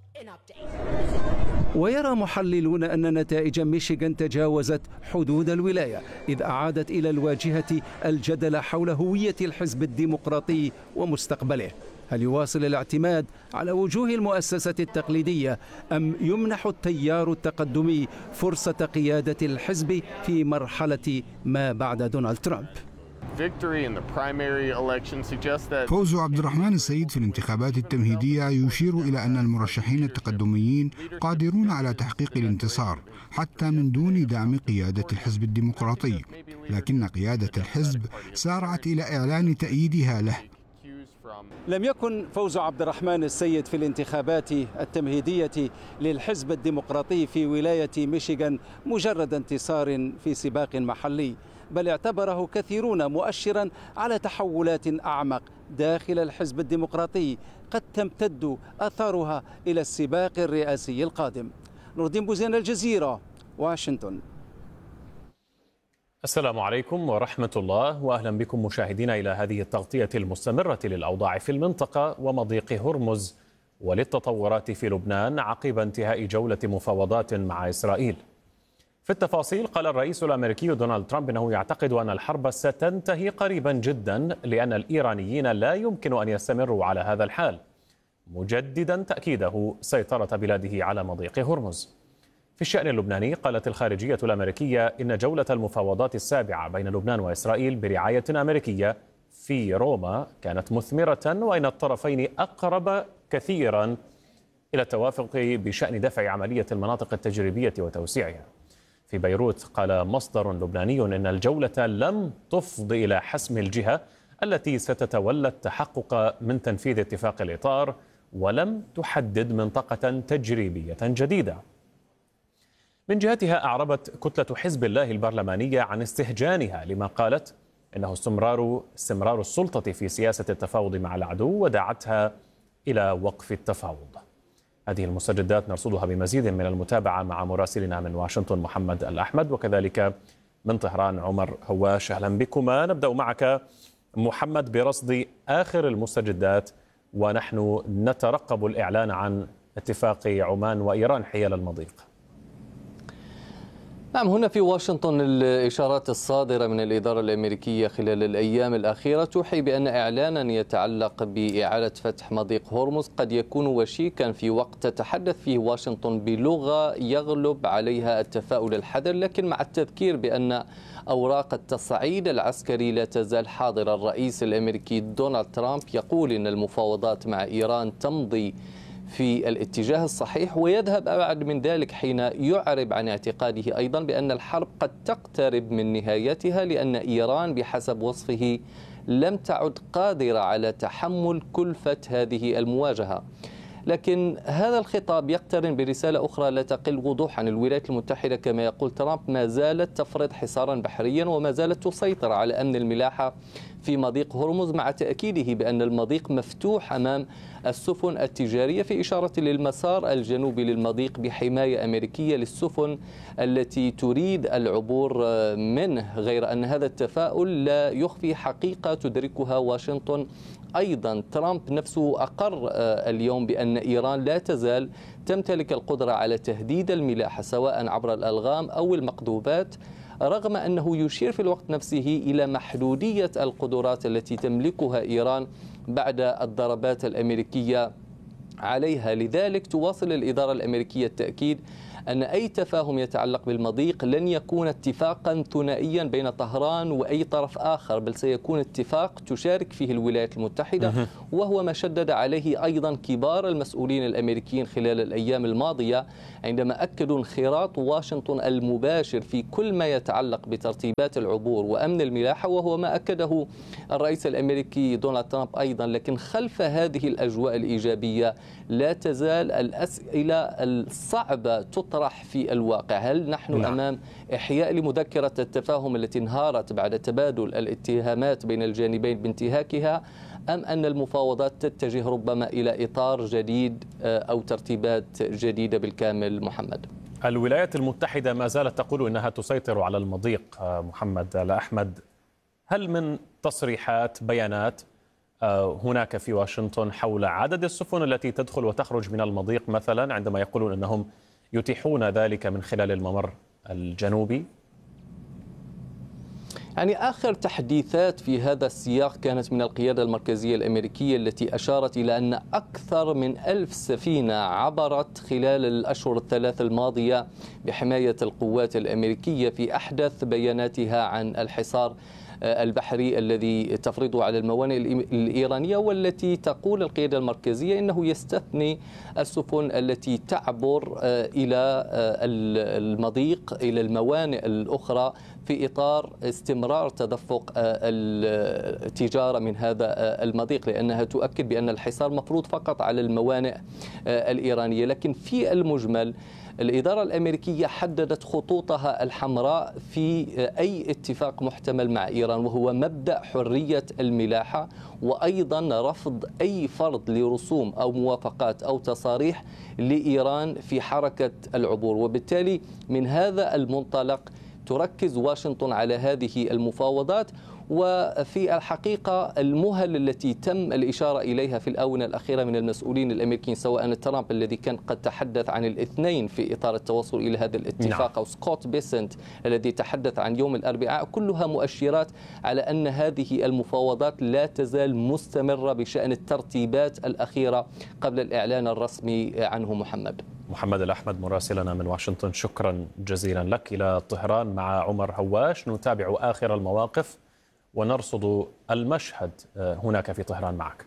ويرى محللون أن نتائج ميشيغان تجاوزت حدود الولاية، إذ أعادت إلى الواجهة الجدل حول هوية الحزب الديمقراطي ومستقبله. هل يواصل الاعتماد على وجوه المؤسسة التقليدية أم يمنح التيار التقدمي فرصة قيادة الحزب في مرحلة ما بعد دونالد ترامب؟ فوز عبد الرحمن السيد في الانتخابات التمهيدية يشير إلى أن المرشحين التقدميين قادرون على تحقيق الانتصار حتى من دون دعم قيادة الحزب الديمقراطي، لكن قيادة الحزب سارعت إلى إعلان تأييدها له. لم يكن فوز عبد الرحمن السيد في الانتخابات التمهيدية للحزب الديمقراطي في ولاية ميشيغان مجرد انتصار في سباق محلي، بل اعتبره كثيرون مؤشرا على تحولات أعمق داخل الحزب الديمقراطي قد تمتد أثارها إلى السباق الرئاسي القادم. نور الدين بوزين، الجزيرة، واشنطن. السلام عليكم ورحمة الله، وأهلا بكم مشاهدينا إلى هذه التغطية المستمرة للأوضاع في المنطقة ومضيق هرمز وللتطورات في لبنان عقب انتهاء جولة مفاوضات مع إسرائيل. في التفاصيل، قال الرئيس الأمريكي دونالد ترامب أنه يعتقد أن الحرب ستنتهي قريبا جدا لأن الإيرانيين لا يمكن أن يستمروا على هذا الحال، مجددا تأكيده سيطرة بلاده على مضيق هرمز. في الشأن اللبناني، قالت الخارجية الأمريكية إن جولة المفاوضات السابعة بين لبنان وإسرائيل برعاية أمريكية في روما كانت مثمرة، وإن الطرفين أقرب كثيرا إلى التوافق بشأن دفع عملية المناطق التجريبية وتوسيعها. في بيروت، قال مصدر لبناني إن الجولة لم تفض إلى حسم الجهة التي ستتولى التحقق من تنفيذ اتفاق الإطار، ولم تحدد منطقة تجريبية جديدة. من جهتها، أعربت كتلة حزب الله البرلمانية عن استهجانها لما قالت إنه استمرار السلطة في سياسة التفاوض مع العدو، ودعتها إلى وقف التفاوض. هذه المستجدات نرصدها بمزيد من المتابعة مع مراسلنا من واشنطن محمد الأحمد، وكذلك من طهران عمر هواش. أهلا بكما. نبدأ معك محمد برصد آخر المستجدات، ونحن نترقب الإعلان عن اتفاق عمان وإيران حيال المضيق. نعم، هنا في واشنطن الإشارات الصادرة من الإدارة الأمريكية خلال الأيام الأخيرة توحي بأن إعلانا يتعلق بإعادة فتح مضيق هرمز قد يكون وشيكا في وقت تتحدث فيه واشنطن بلغة يغلب عليها التفاؤل الحذر، لكن مع التذكير بأن أوراق التصعيد العسكري لا تزال حاضرة. الرئيس الأمريكي دونالد ترامب يقول إن المفاوضات مع إيران تمضي في الاتجاه الصحيح، ويذهب أبعد من ذلك حين يعرب عن اعتقاده أيضا بأن الحرب قد تقترب من نهايتها، لأن إيران بحسب وصفه لم تعد قادرة على تحمل كلفة هذه المواجهة. لكن هذا الخطاب يقترن برسالة أخرى لا تقل وضوحا. الولايات المتحدة كما يقول ترامب ما زالت تفرض حصارا بحريا وما زالت تسيطر على أمن الملاحة في مضيق هرمز، مع تأكيده بأن المضيق مفتوح أمام السفن التجارية، في إشارة للمسار الجنوبي للمضيق بحماية أمريكية للسفن التي تريد العبور منه. غير أن هذا التفاؤل لا يخفي حقيقة تدركها واشنطن أيضا. ترامب نفسه أقر اليوم بأن إيران لا تزال تمتلك القدرة على تهديد الملاحة سواء عبر الألغام أو المقذوفات رغم أنه يشير في الوقت نفسه إلى محدودية القدرات التي تملكها إيران بعد الضربات الأمريكية عليها. لذلك تواصل الإدارة الأمريكية التأكيد أن أي تفاهم يتعلق بالمضيق لن يكون اتفاقا ثنائيا بين طهران وأي طرف آخر، بل سيكون اتفاق تشارك فيه الولايات المتحدة، وهو ما شدد عليه أيضا كبار المسؤولين الأمريكيين خلال الأيام الماضية عندما أكدوا انخراط واشنطن المباشر في كل ما يتعلق بترتيبات العبور وأمن الملاحة، وهو ما أكده الرئيس الأمريكي دونالد ترامب أيضا. لكن خلف هذه الأجواء الإيجابية لا تزال الأسئلة الصعبة تطرح في الواقع. هل نحن أمام إحياء لمذكرة التفاهم التي انهارت بعد تبادل الاتهامات بين الجانبين بانتهاكها، أم أن المفاوضات تتجه ربما إلى إطار جديد أو ترتيبات جديدة بالكامل؟ محمد، الولايات المتحدة ما زالت تقول إنها تسيطر على المضيق. محمد الأحمد، هل من تصريحات بيانات هناك في واشنطن حول عدد السفن التي تدخل وتخرج من المضيق مثلا، عندما يقولون أنهم يتيحون ذلك من خلال الممر الجنوبي؟ يعني آخر تحديثات في هذا السياق كانت من القيادة المركزية الأمريكية التي أشارت إلى أن أكثر من 1000 سفينة عبرت خلال الأشهر الثلاث الماضية بحماية القوات الأمريكية في أحدث بياناتها عن الحصار البحري الذي تفرضه على الموانئ الإيرانية، والتي تقول القيادة المركزية إنه يستثني السفن التي تعبر إلى المضيق إلى الموانئ الأخرى في إطار استمرار تدفق التجارة من هذا المضيق، لأنها تؤكد بأن الحصار مفروض فقط على الموانئ الإيرانية. لكن في المجمل الإدارة الأمريكية حددت خطوطها الحمراء في أي اتفاق محتمل مع إيران، وهو مبدأ حرية الملاحة، وأيضا رفض أي فرض لرسوم أو موافقات أو تصاريح لإيران في حركة العبور. وبالتالي من هذا المنطلق تركز واشنطن على هذه المفاوضات. وفي الحقيقة المهل التي تم الإشارة إليها في الآونة الأخيرة من المسؤولين الأمريكيين، سواء ترامب الذي كان قد تحدث عن الاثنين في إطار التوصل إلى هذا الاتفاق، أو سكوت بيسنت الذي تحدث عن يوم الأربعاء، كلها مؤشرات على أن هذه المفاوضات لا تزال مستمرة بشأن الترتيبات الأخيرة قبل الإعلان الرسمي عنه. محمد الأحمد مراسلنا من واشنطن، شكرا جزيلا لك. إلى طهران مع عمر هواش نتابع آخر المواقف ونرصد المشهد هناك في طهران معك.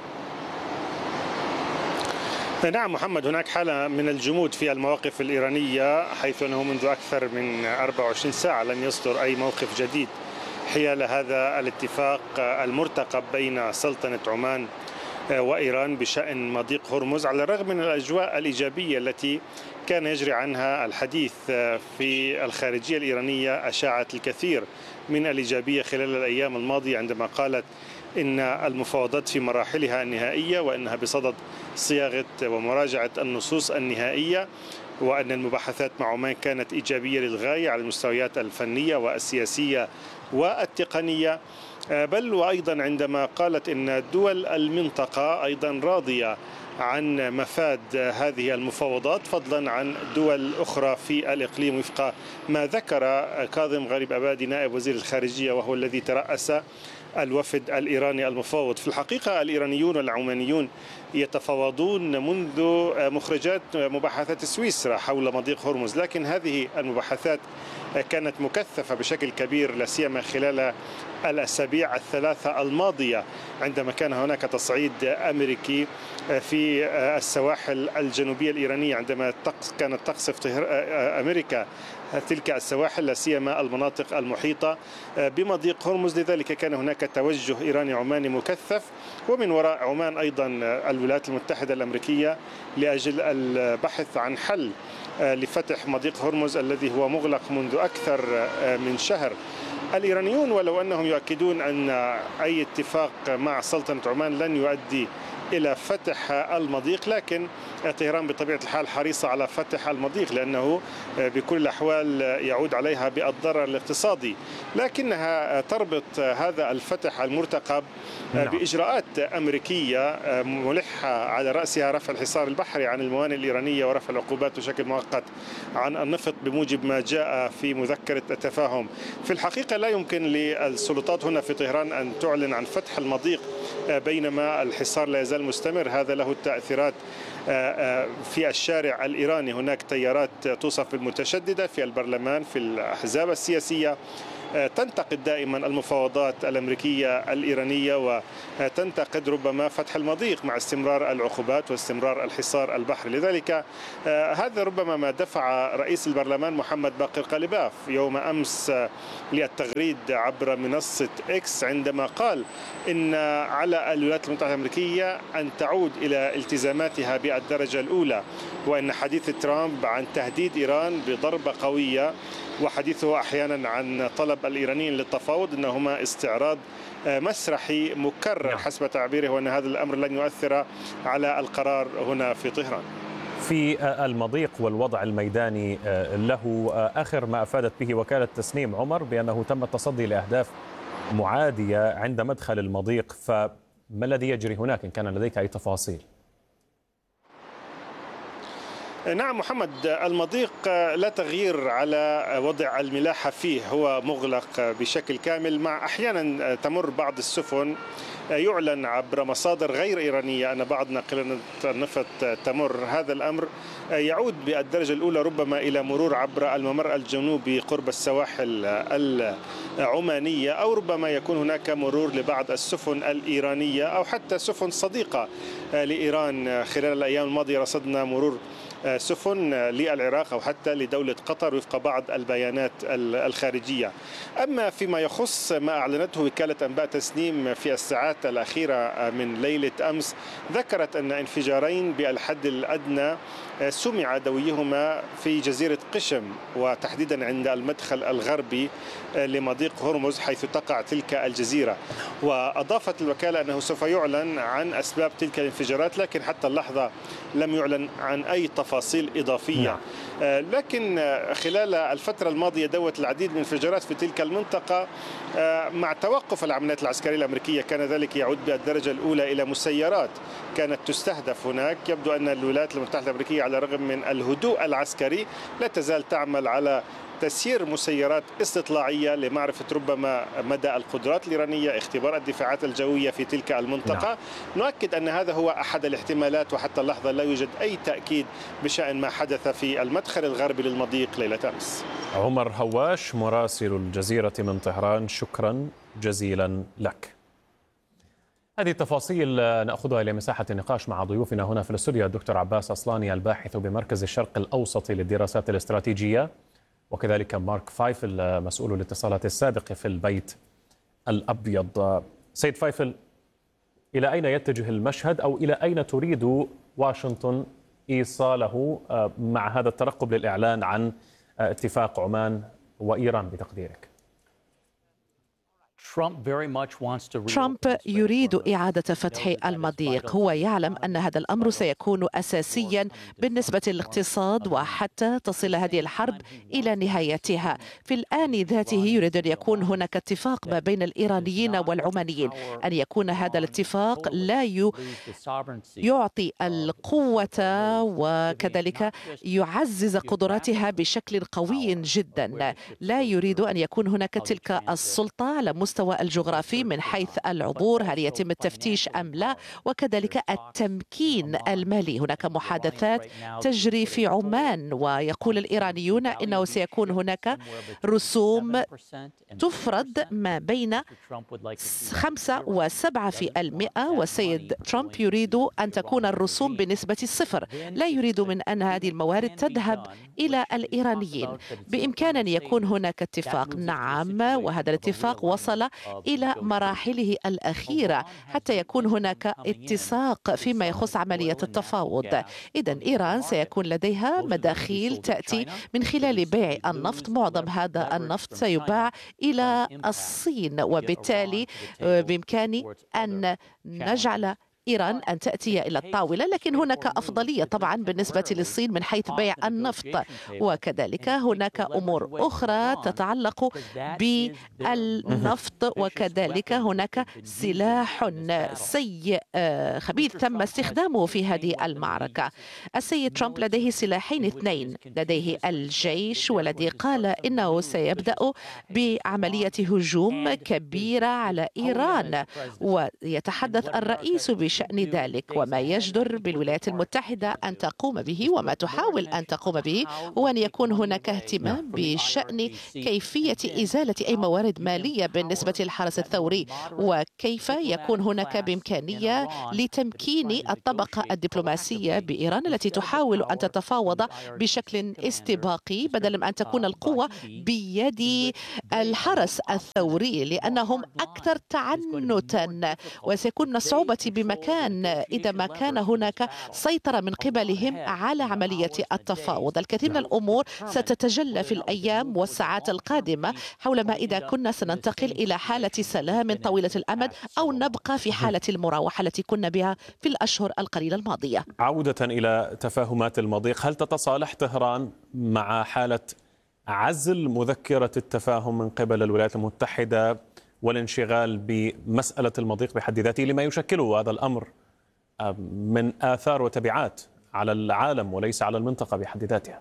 نعم محمد، هناك حالة من الجمود في المواقف الإيرانية، حيث أنه منذ أكثر من 24 ساعة لم يصدر أي موقف جديد حيال هذا الاتفاق المرتقب بين سلطنة عمان وإيران بشأن مضيق هرمز، على الرغم من الأجواء الإيجابية التي كان يجري عنها الحديث في الخارجية الإيرانية. أشاعت الكثير من الإيجابية خلال الأيام الماضية عندما قالت إن المفاوضات في مراحلها النهائية، وأنها بصدد صياغة ومراجعة النصوص النهائية، وأن المباحثات مع عمان كانت إيجابية للغاية على المستويات الفنية والسياسية والتقنية. بل وأيضا عندما قالت إن دول المنطقة أيضا راضية عن مفاد هذه المفاوضات، فضلا عن دول أخرى في الإقليم، وفق ما ذكر كاظم غريب أبادي نائب وزير الخارجية وهو الذي ترأس الوفد الإيراني المفاوض. في الحقيقة الإيرانيون والعمانيون يتفاوضون منذ مخرجات مباحثات سويسرا حول مضيق هرمز، لكن هذه المباحثات كانت مكثفة بشكل كبير، لا سيما خلال الأسابيع الثلاثة الماضية، عندما كان هناك تصعيد أمريكي في السواحل الجنوبية الإيرانية، عندما كانت تقصف أمريكا تلك السواحل، لا سيما المناطق المحيطة بمضيق هرمز. لذلك كان هناك توجه إيراني عماني مكثف، ومن وراء عمان أيضا الولايات المتحدة الأمريكية لأجل البحث عن حل لفتح مضيق هرمز الذي هو مغلق منذ أكثر من شهر. الإيرانيون ولو أنهم يؤكدون أن أي اتفاق مع سلطنة عمان لن يؤدي إلى فتح المضيق، لكن طهران بطبيعة الحال حريصة على فتح المضيق لأنه بكل الأحوال يعود عليها بالضرر الاقتصادي، لكنها تربط هذا الفتح المرتقب بإجراءات أمريكية ملحة على رأسها رفع الحصار البحري عن الموانئ الإيرانية ورفع العقوبات بشكل مؤقت عن النفط بموجب ما جاء في مذكرة التفاهم. في الحقيقة لا يمكن للسلطات هنا في طهران أن تعلن عن فتح المضيق بينما الحصار لا يزال مستمر. هذا له تأثيرات في الشارع الإيراني. هناك تيارات توصف بالمتشددة في البرلمان، في الأحزاب السياسية، تنتقد دائما المفاوضات الأمريكية الإيرانية وتنتقد ربما فتح المضيق مع استمرار العقوبات واستمرار الحصار البحري. لذلك هذا ربما ما دفع رئيس البرلمان محمد باقر قليباف يوم أمس للتغريد عبر منصة إكس عندما قال إن على الولايات المتحدة الأمريكية أن تعود إلى التزاماتها بالدرجة الأولى، وإن حديث ترامب عن تهديد إيران بضربة قوية وحديثه أحيانا عن طلب الإيرانيين للتفاوض إنهما استعراض مسرحي مكرر حسب تعبيره، وأن هذا الأمر لن يؤثر على القرار هنا في طهران. في المضيق والوضع الميداني له، آخر ما أفادت به وكالة تسنيم عمر بأنه تم التصدي لأهداف معادية عند مدخل المضيق، فما الذي يجري هناك إن كان لديك أي تفاصيل؟ نعم محمد، المضيق لا تغيير على وضع الملاحة فيه، هو مغلق بشكل كامل، مع أحيانا تمر بعض السفن يعلن عبر مصادر غير إيرانية أن بعض ناقلات النفط تمر. هذا الأمر يعود بالدرجة الأولى ربما إلى مرور عبر الممر الجنوبي قرب السواحل العمانية، أو ربما يكون هناك مرور لبعض السفن الإيرانية أو حتى سفن صديقة لإيران. خلال الأيام الماضية رصدنا مرور سفن للعراق أو حتى لدولة قطر وفق بعض البيانات الخارجية. أما فيما يخص ما أعلنته وكالة أنباء تسنيم في الساعات الأخيرة من ليلة أمس، ذكرت أن انفجارين بالحد الأدنى سمع دويهما في جزيرة قشم، وتحديدا عند المدخل الغربي لمضيق هرمز حيث تقع تلك الجزيرة. وأضافت الوكالة أنه سوف يعلن عن أسباب تلك الانفجارات، لكن حتى اللحظة لم يعلن عن أي تفاصيل إضافية. لكن خلال الفترة الماضية دوت العديد من الانفجارات في تلك المنطقة مع توقف العمليات العسكرية الأمريكية. كان ذلك يعود بالدرجة الأولى إلى مسيرات كانت تستهدف هناك. يبدو أن الولايات المتحدة الأمريكية على الرغم من الهدوء العسكري لا تزال تعمل على تسيير مسيرات استطلاعية لمعرفة ربما مدى القدرات الإيرانية، اختبار الدفاعات الجوية في تلك المنطقة. نؤكد أن هذا هو أحد الاحتمالات، وحتى اللحظة لا يوجد أي تأكيد بشأن ما حدث في المدخل الغربي للمضيق ليلة أمس. عمر هواش مراسل الجزيرة من طهران، شكرا جزيلا لك. هذه التفاصيل نأخذها إلى مساحة النقاش مع ضيوفنا هنا في الاستوديو، الدكتور عباس أصلاني الباحث بمركز الشرق الأوسطي للدراسات الاستراتيجية، وكذلك مارك فايفل مسؤول الاتصالات السابق في البيت الأبيض. سيد فايفل، إلى أين يتجه المشهد أو إلى أين تريد واشنطن إيصاله مع هذا الترقب للإعلان عن اتفاق عمان وإيران بتقديرك؟ ترامب يريد إعادة فتح المضيق. هو يعلم أن هذا الأمر سيكون أساسيا بالنسبة للاقتصاد وحتى تصل هذه الحرب إلى نهايتها. في الآن ذاته يريد أن يكون هناك اتفاق ما بين الإيرانيين والعمانيين، أن يكون هذا الاتفاق لا يعطي القوة وكذلك يعزز قدراتها بشكل قوي جدا. لا يريد أن يكون هناك تلك السلطة على مستوى الجغرافي من حيث العبور، هل يتم التفتيش أم لا، وكذلك التمكين المالي. هناك محادثات تجري في عمان، ويقول الإيرانيون إنه سيكون هناك رسوم تفرض ما بين 5 و7%، والسيد ترامب يريد أن تكون الرسوم بنسبة 0. لا يريد من أن هذه الموارد تذهب إلى الإيرانيين. بإمكان أن يكون هناك اتفاق، نعم، وهذا الاتفاق وصل إلى مراحله الأخيرة حتى يكون هناك اتساق فيما يخص عملية التفاوض. إذن إيران سيكون لديها مداخيل تأتي من خلال بيع النفط. معظم هذا النفط سيباع إلى الصين، وبالتالي بإمكاني أن نجعل إيران أن تأتي إلى الطاولة، لكن هناك أفضلية طبعا بالنسبة للصين من حيث بيع النفط، وكذلك هناك أمور أخرى تتعلق بالنفط، وكذلك هناك سلاح سيء خبيث تم استخدامه في هذه المعركة. السيد ترامب لديه سلاحين اثنين، لديه الجيش والذي قال إنه سيبدأ بعملية هجوم كبيرة على إيران، ويتحدث الرئيس بشأن ذلك، وما يجدر بالولايات المتحدة أن تقوم به وما تحاول أن تقوم به هو أن يكون هناك اهتمام بشأن كيفية إزالة أي موارد مالية بالنسبة للحرس الثوري، وكيف يكون هناك بإمكانية لتمكين الطبقة الدبلوماسية بإيران التي تحاول أن تتفاوض بشكل استباقي بدلا من أن تكون القوة بيد الحرس الثوري، لأنهم أكثر تعنتا، وسيكون من الصعوبة بمكان إذا ما كان هناك سيطرة من قبلهم على عملية التفاوض. الكثير من الأمور ستتجلى في الأيام والساعات القادمة حول ما إذا كنا سننتقل إلى حالة سلام طويلة الأمد أو نبقى في حالة المراوحة التي كنا بها في الأشهر القليلة الماضية. عودة إلى تفاهمات المضيق، هل تتصالح طهران مع حالة عزل مذكرة التفاهم من قبل الولايات المتحدة والانشغال بمسألة المضيق بحد ذاته لما يشكله هذا الأمر من آثار وتبعات على العالم وليس على المنطقة بحد ذاتها؟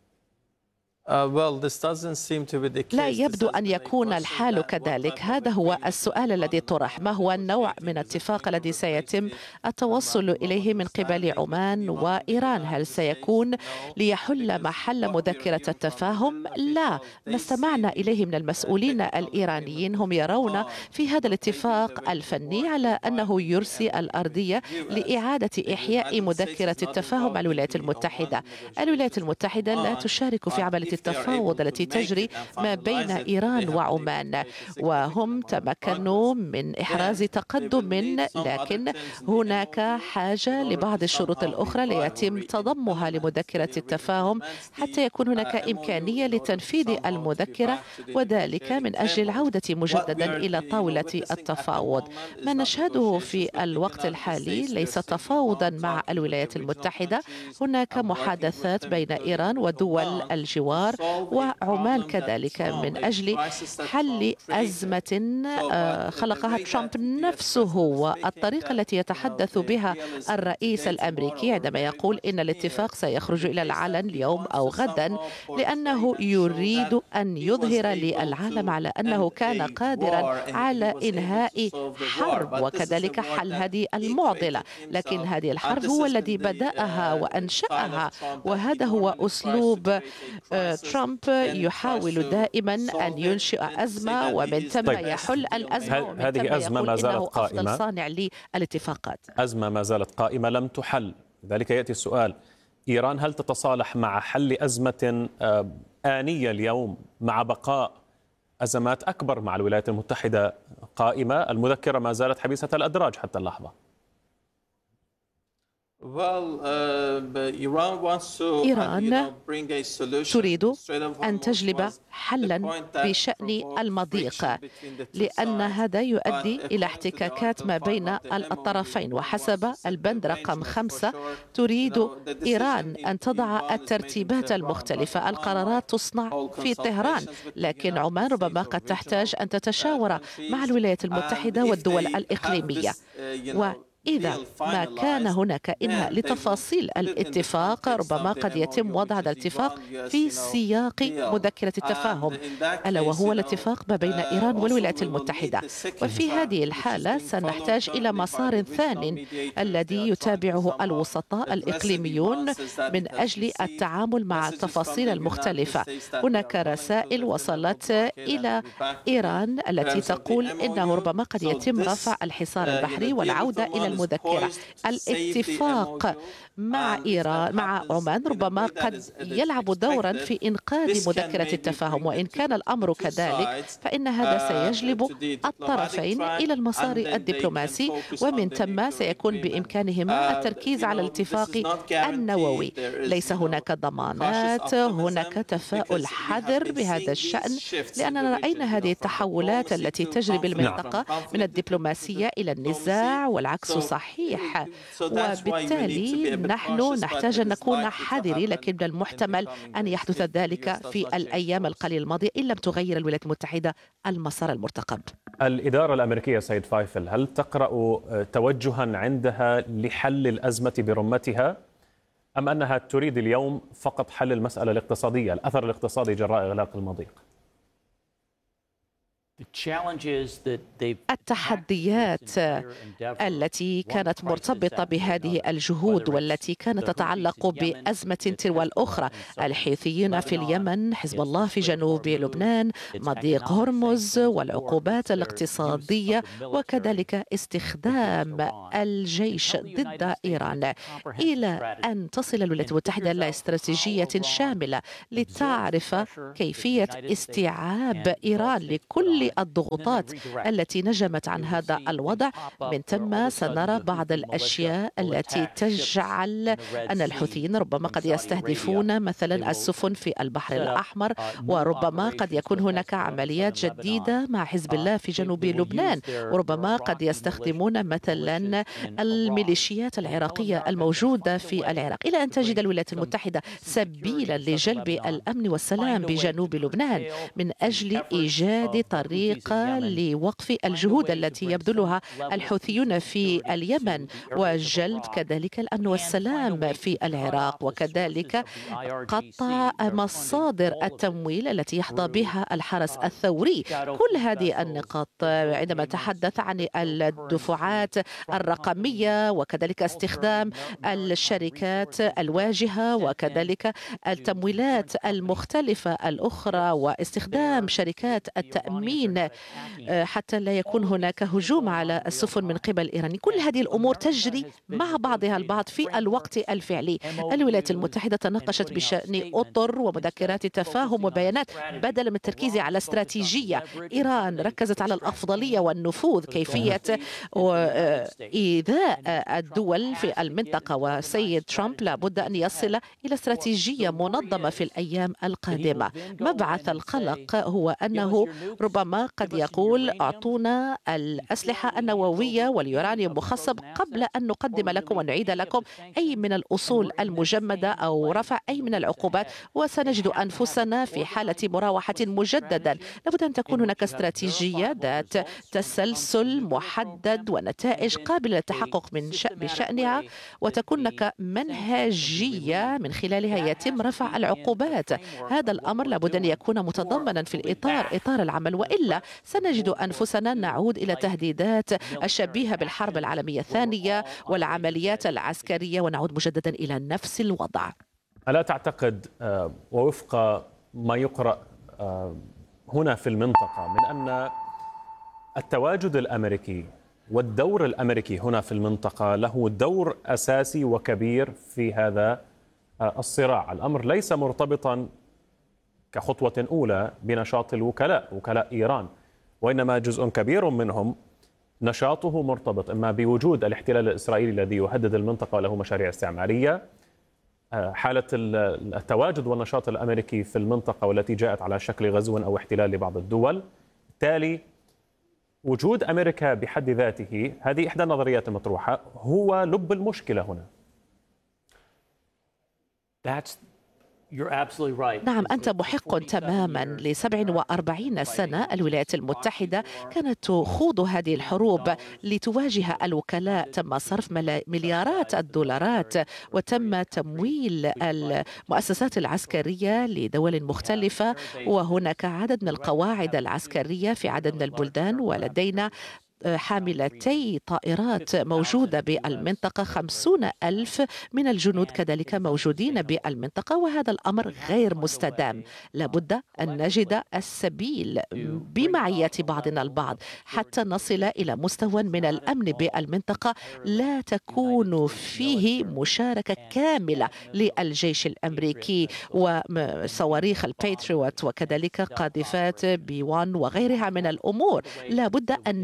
لا يبدو أن يكون الحال كذلك. هذا هو السؤال الذي طرح: ما هو النوع من اتفاق الذي سيتم التوصل إليه من قبل عمان وإيران؟ هل سيكون ليحل محل مذكرة التفاهم؟ لا، ما استمعنا إليه من المسؤولين الإيرانيين هم يرون في هذا الاتفاق الفني على أنه يرسي الأرضية لإعادة إحياء مذكرة التفاهم مع الولايات المتحدة. الولايات المتحدة لا تشارك في عملية التفاوض التي تجري ما بين إيران وعمان، وهم تمكنوا من إحراز تقدم، لكن هناك حاجة لبعض الشروط الأخرى ليتم تضمها لمذكرة التفاهم حتى يكون هناك إمكانية لتنفيذ المذكرة، وذلك من أجل العودة مجددا إلى طاولة التفاوض. ما نشهده في الوقت الحالي ليس تفاوضا مع الولايات المتحدة، هناك محادثات بين إيران ودول الجوار وعمان كذلك من أجل حل أزمة خلقها ترامب نفسه، والطريقة التي يتحدث بها الرئيس الأمريكي عندما يقول إن الاتفاق سيخرج إلى العلن اليوم أو غدا، لأنه يريد أن يظهر للعالم على أنه كان قادرا على إنهاء حرب وكذلك حل هذه المعضلة، لكن هذه الحرب هو الذي بدأها وأنشأها، وهذا هو أسلوب ترامب. يحاول دائما أن ينشئ أزمة ومن ثم يحل الأزمة، ومن ثم يقول إنه أفضل صانع للاتفاقات. أزمة ما زالت قائمة لم تحل، لذلك يأتي السؤال: إيران هل تتصالح مع حل أزمة آنية اليوم مع بقاء أزمات أكبر مع الولايات المتحدة قائمة؟ المذكرة ما زالت حبيسة الأدراج حتى اللحظة. إيران تريد أن تجلب حلا بشأن المضيق، لأن هذا يؤدي إلى احتكاكات ما بين الطرفين، وحسب البند رقم 5 تريد إيران أن تضع الترتيبات المختلفة. القرارات تصنع في طهران، لكن عمان ربما قد تحتاج أن تتشاور مع الولايات المتحدة والدول الإقليمية. إذا ما كان هناك إنهاء لتفاصيل الاتفاق ربما قد يتم وضع هذا الاتفاق في سياق مذكرة التفاهم، ألا وهو الاتفاق ما بين إيران والولايات المتحدة. وفي هذه الحالة سنحتاج إلى مسار ثاني الذي يتابعه الوسطاء الإقليميون من أجل التعامل مع التفاصيل المختلفة. هناك رسائل وصلت إلى إيران التي تقول إنه ربما قد يتم رفع الحصار البحري والعودة إلى المذكرة. الاتفاق مع إيران مع عمان ربما قد يلعب دورا في إنقاذ مذكرة التفاهم، وإن كان الأمر كذلك فإن هذا سيجلب الطرفين إلى المسار الدبلوماسي، ومن ثم سيكون بإمكانهما التركيز على الاتفاق النووي. ليس هناك ضمانات، هناك تفاؤل حذر بهذا الشأن، لأننا رأينا هذه التحولات التي تجري بالمنطقة من الدبلوماسية إلى النزاع والعكس صحيح، وبالتالي نحن نحتاج أن نكون حذرين، لكن من المحتمل أن يحدث ذلك في الأيام القليلة الماضية إن لم تغير الولايات المتحدة المسار المرتقب. الإدارة الأمريكية سيد فايفل، هل تقرأ توجها عندها لحل الأزمة برمتها، أم أنها تريد اليوم فقط حل المسألة الاقتصادية، الأثر الاقتصادي جراء إغلاق المضيق؟ التحديات التي كانت مرتبطة بهذه الجهود والتي كانت تتعلق بأزمة تلو الأخرى، الحوثيين في اليمن، حزب الله في جنوب لبنان، مضيق هرمز والعقوبات الاقتصادية، وكذلك استخدام الجيش ضد إيران، إلى أن تصل الولايات المتحدة إلى استراتيجية شاملة لتعرف كيفية استيعاب إيران لكل الضغوطات التي نجمت عن هذا الوضع. من ثم سنرى بعض الأشياء التي تجعل أن الحوثيين ربما قد يستهدفون مثلا السفن في البحر الأحمر، وربما قد يكون هناك عمليات جديدة مع حزب الله في جنوب لبنان، وربما قد يستخدمون مثلا الميليشيات العراقية الموجودة في العراق، إلى أن تجد الولايات المتحدة سبيلا لجلب الأمن والسلام بجنوب لبنان من أجل إيجاد طريقة لوقف الجهود التي يبذلها الحوثيون في اليمن، وجلب كذلك الأمن والسلام في العراق، وكذلك قطع مصادر التمويل التي يحظى بها الحرس الثوري. كل هذه النقاط عندما نتحدث عن الدفعات الرقمية، وكذلك استخدام الشركات الواجهة، وكذلك التمويلات المختلفة الأخرى، واستخدام شركات التأمين حتى لا يكون هناك هجوم على السفن من قبل إيران. كل هذه الأمور تجري مع بعضها البعض في الوقت الفعلي. الولايات المتحدة تناقشت بشأن أطر ومذكرات تفاهم وبيانات بدلا من التركيز على استراتيجية. إيران ركزت على الأفضلية والنفوذ، كيفية إيذاء الدول في المنطقة، وسيد ترامب لابد أن يصل إلى استراتيجية منظمة في الأيام القادمة. مبعث القلق هو أنه ربما قد يقول أعطونا الأسلحة النووية واليورانيوم مخصب قبل أن نقدم لكم ونعيد لكم أي من الأصول المجمدة أو رفع أي من العقوبات، وسنجد أنفسنا في حالة مراوحة مجددا. لابد أن تكون هناك استراتيجية ذات تسلسل محدد ونتائج قابلة للتحقق بشأنها، وتكون هناك منهجية من خلالها يتم رفع العقوبات. هذا الأمر لابد أن يكون متضمنا في إطار العمل، وإلا سنجد أنفسنا نعود إلى تهديدات الشبيهة بالحرب العالمية الثانية والعمليات العسكرية، ونعود مجددا إلى نفس الوضع. ألا تعتقد ووفق ما يقرأ هنا في المنطقة من أن التواجد الأمريكي والدور الأمريكي هنا في المنطقة له دور أساسي وكبير في هذا الصراع؟ الأمر ليس مرتبطا كخطوة أولى بنشاط وكلاء إيران، وإنما جزء كبير منهم نشاطه مرتبط إما بوجود الاحتلال الإسرائيلي الذي يهدد المنطقة وله مشاريع استعمارية، حالة التواجد والنشاط الأمريكي في المنطقة والتي جاءت على شكل غزو أو احتلال لبعض الدول. بالتالي وجود أمريكا بحد ذاته، هذه إحدى النظريات المطروحة، هو لب المشكلة هنا. نعم، أنت محق تماما. ل47 سنة الولايات المتحدة كانت تخوض هذه الحروب لتواجه الوكلاء. تم صرف مليارات الدولارات، وتم تمويل المؤسسات العسكرية لدول مختلفة، وهناك عدد من القواعد العسكرية في عدد من البلدان، ولدينا حاملتي طائرات موجودة بالمنطقة، 50,000 من الجنود كذلك موجودين بالمنطقة، وهذا الأمر غير مستدام. لابد أن نجد السبيل بمعية بعضنا البعض حتى نصل إلى مستوى من الأمن بالمنطقة لا تكون فيه مشاركة كاملة للجيش الأمريكي وصواريخ الباتريوت وكذلك قاذفات B1 وغيرها من الأمور. لابد أن نجد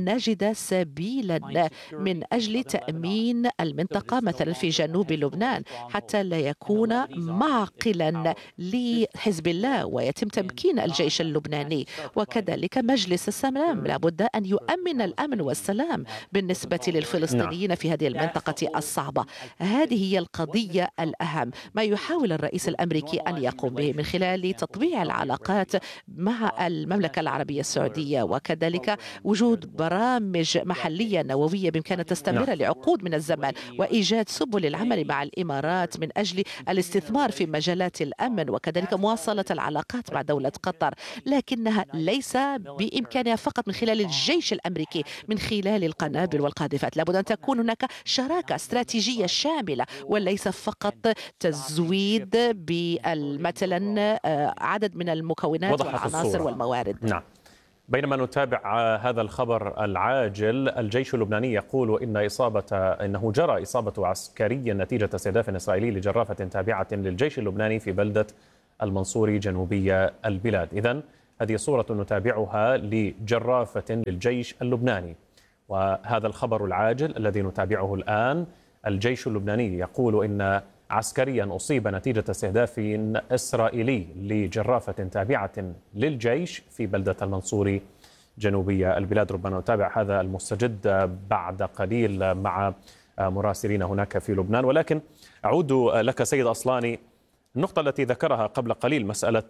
هذا سبيلا من أجل تأمين المنطقة مثلا في جنوب لبنان، حتى لا يكون معقلا لحزب الله ويتم تمكين الجيش اللبناني. وكذلك مجلس السلام لابد أن يؤمن الأمن والسلام بالنسبة للفلسطينيين في هذه المنطقة الصعبة. هذه هي القضية الأهم، ما يحاول الرئيس الأمريكي أن يقوم به من خلال تطبيع العلاقات مع المملكة العربية السعودية، وكذلك وجود برامج محلية نووية بإمكانها تستمر لعقود من الزمن، وإيجاد سبل العمل مع الإمارات من أجل الاستثمار في مجالات الأمن، وكذلك مواصلة العلاقات مع دولة قطر. لكنها ليس بإمكانها فقط من خلال الجيش الأمريكي، من خلال القنابل والقاذفات. لابد أن تكون هناك شراكة استراتيجية شاملة، وليس فقط تزويد مثلا عدد من المكونات والعناصر والموارد. نعم. بينما نتابع هذا الخبر العاجل، الجيش اللبناني يقول إنه جرى إصابة عسكري نتيجة استهداف إسرائيلي لجرافة تابعة للجيش اللبناني في بلدة المنصوري جنوبية البلاد. إذن هذه صورة نتابعها لجرافة للجيش اللبناني. وهذا الخبر العاجل الذي نتابعه الآن، الجيش اللبناني يقول إن عسكريا أصيب نتيجة استهداف إسرائيلي لجرافة تابعة للجيش في بلدة المنصوري جنوبية البلاد. ربما نتابع هذا المستجد بعد قليل مع مراسلين هناك في لبنان. ولكن أعود لك سيد أصلاني، النقطة التي ذكرها قبل قليل مسألة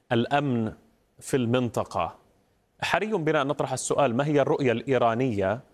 الأمن في المنطقة، حري بنا أن نطرح السؤال: ما هي الرؤية الإيرانية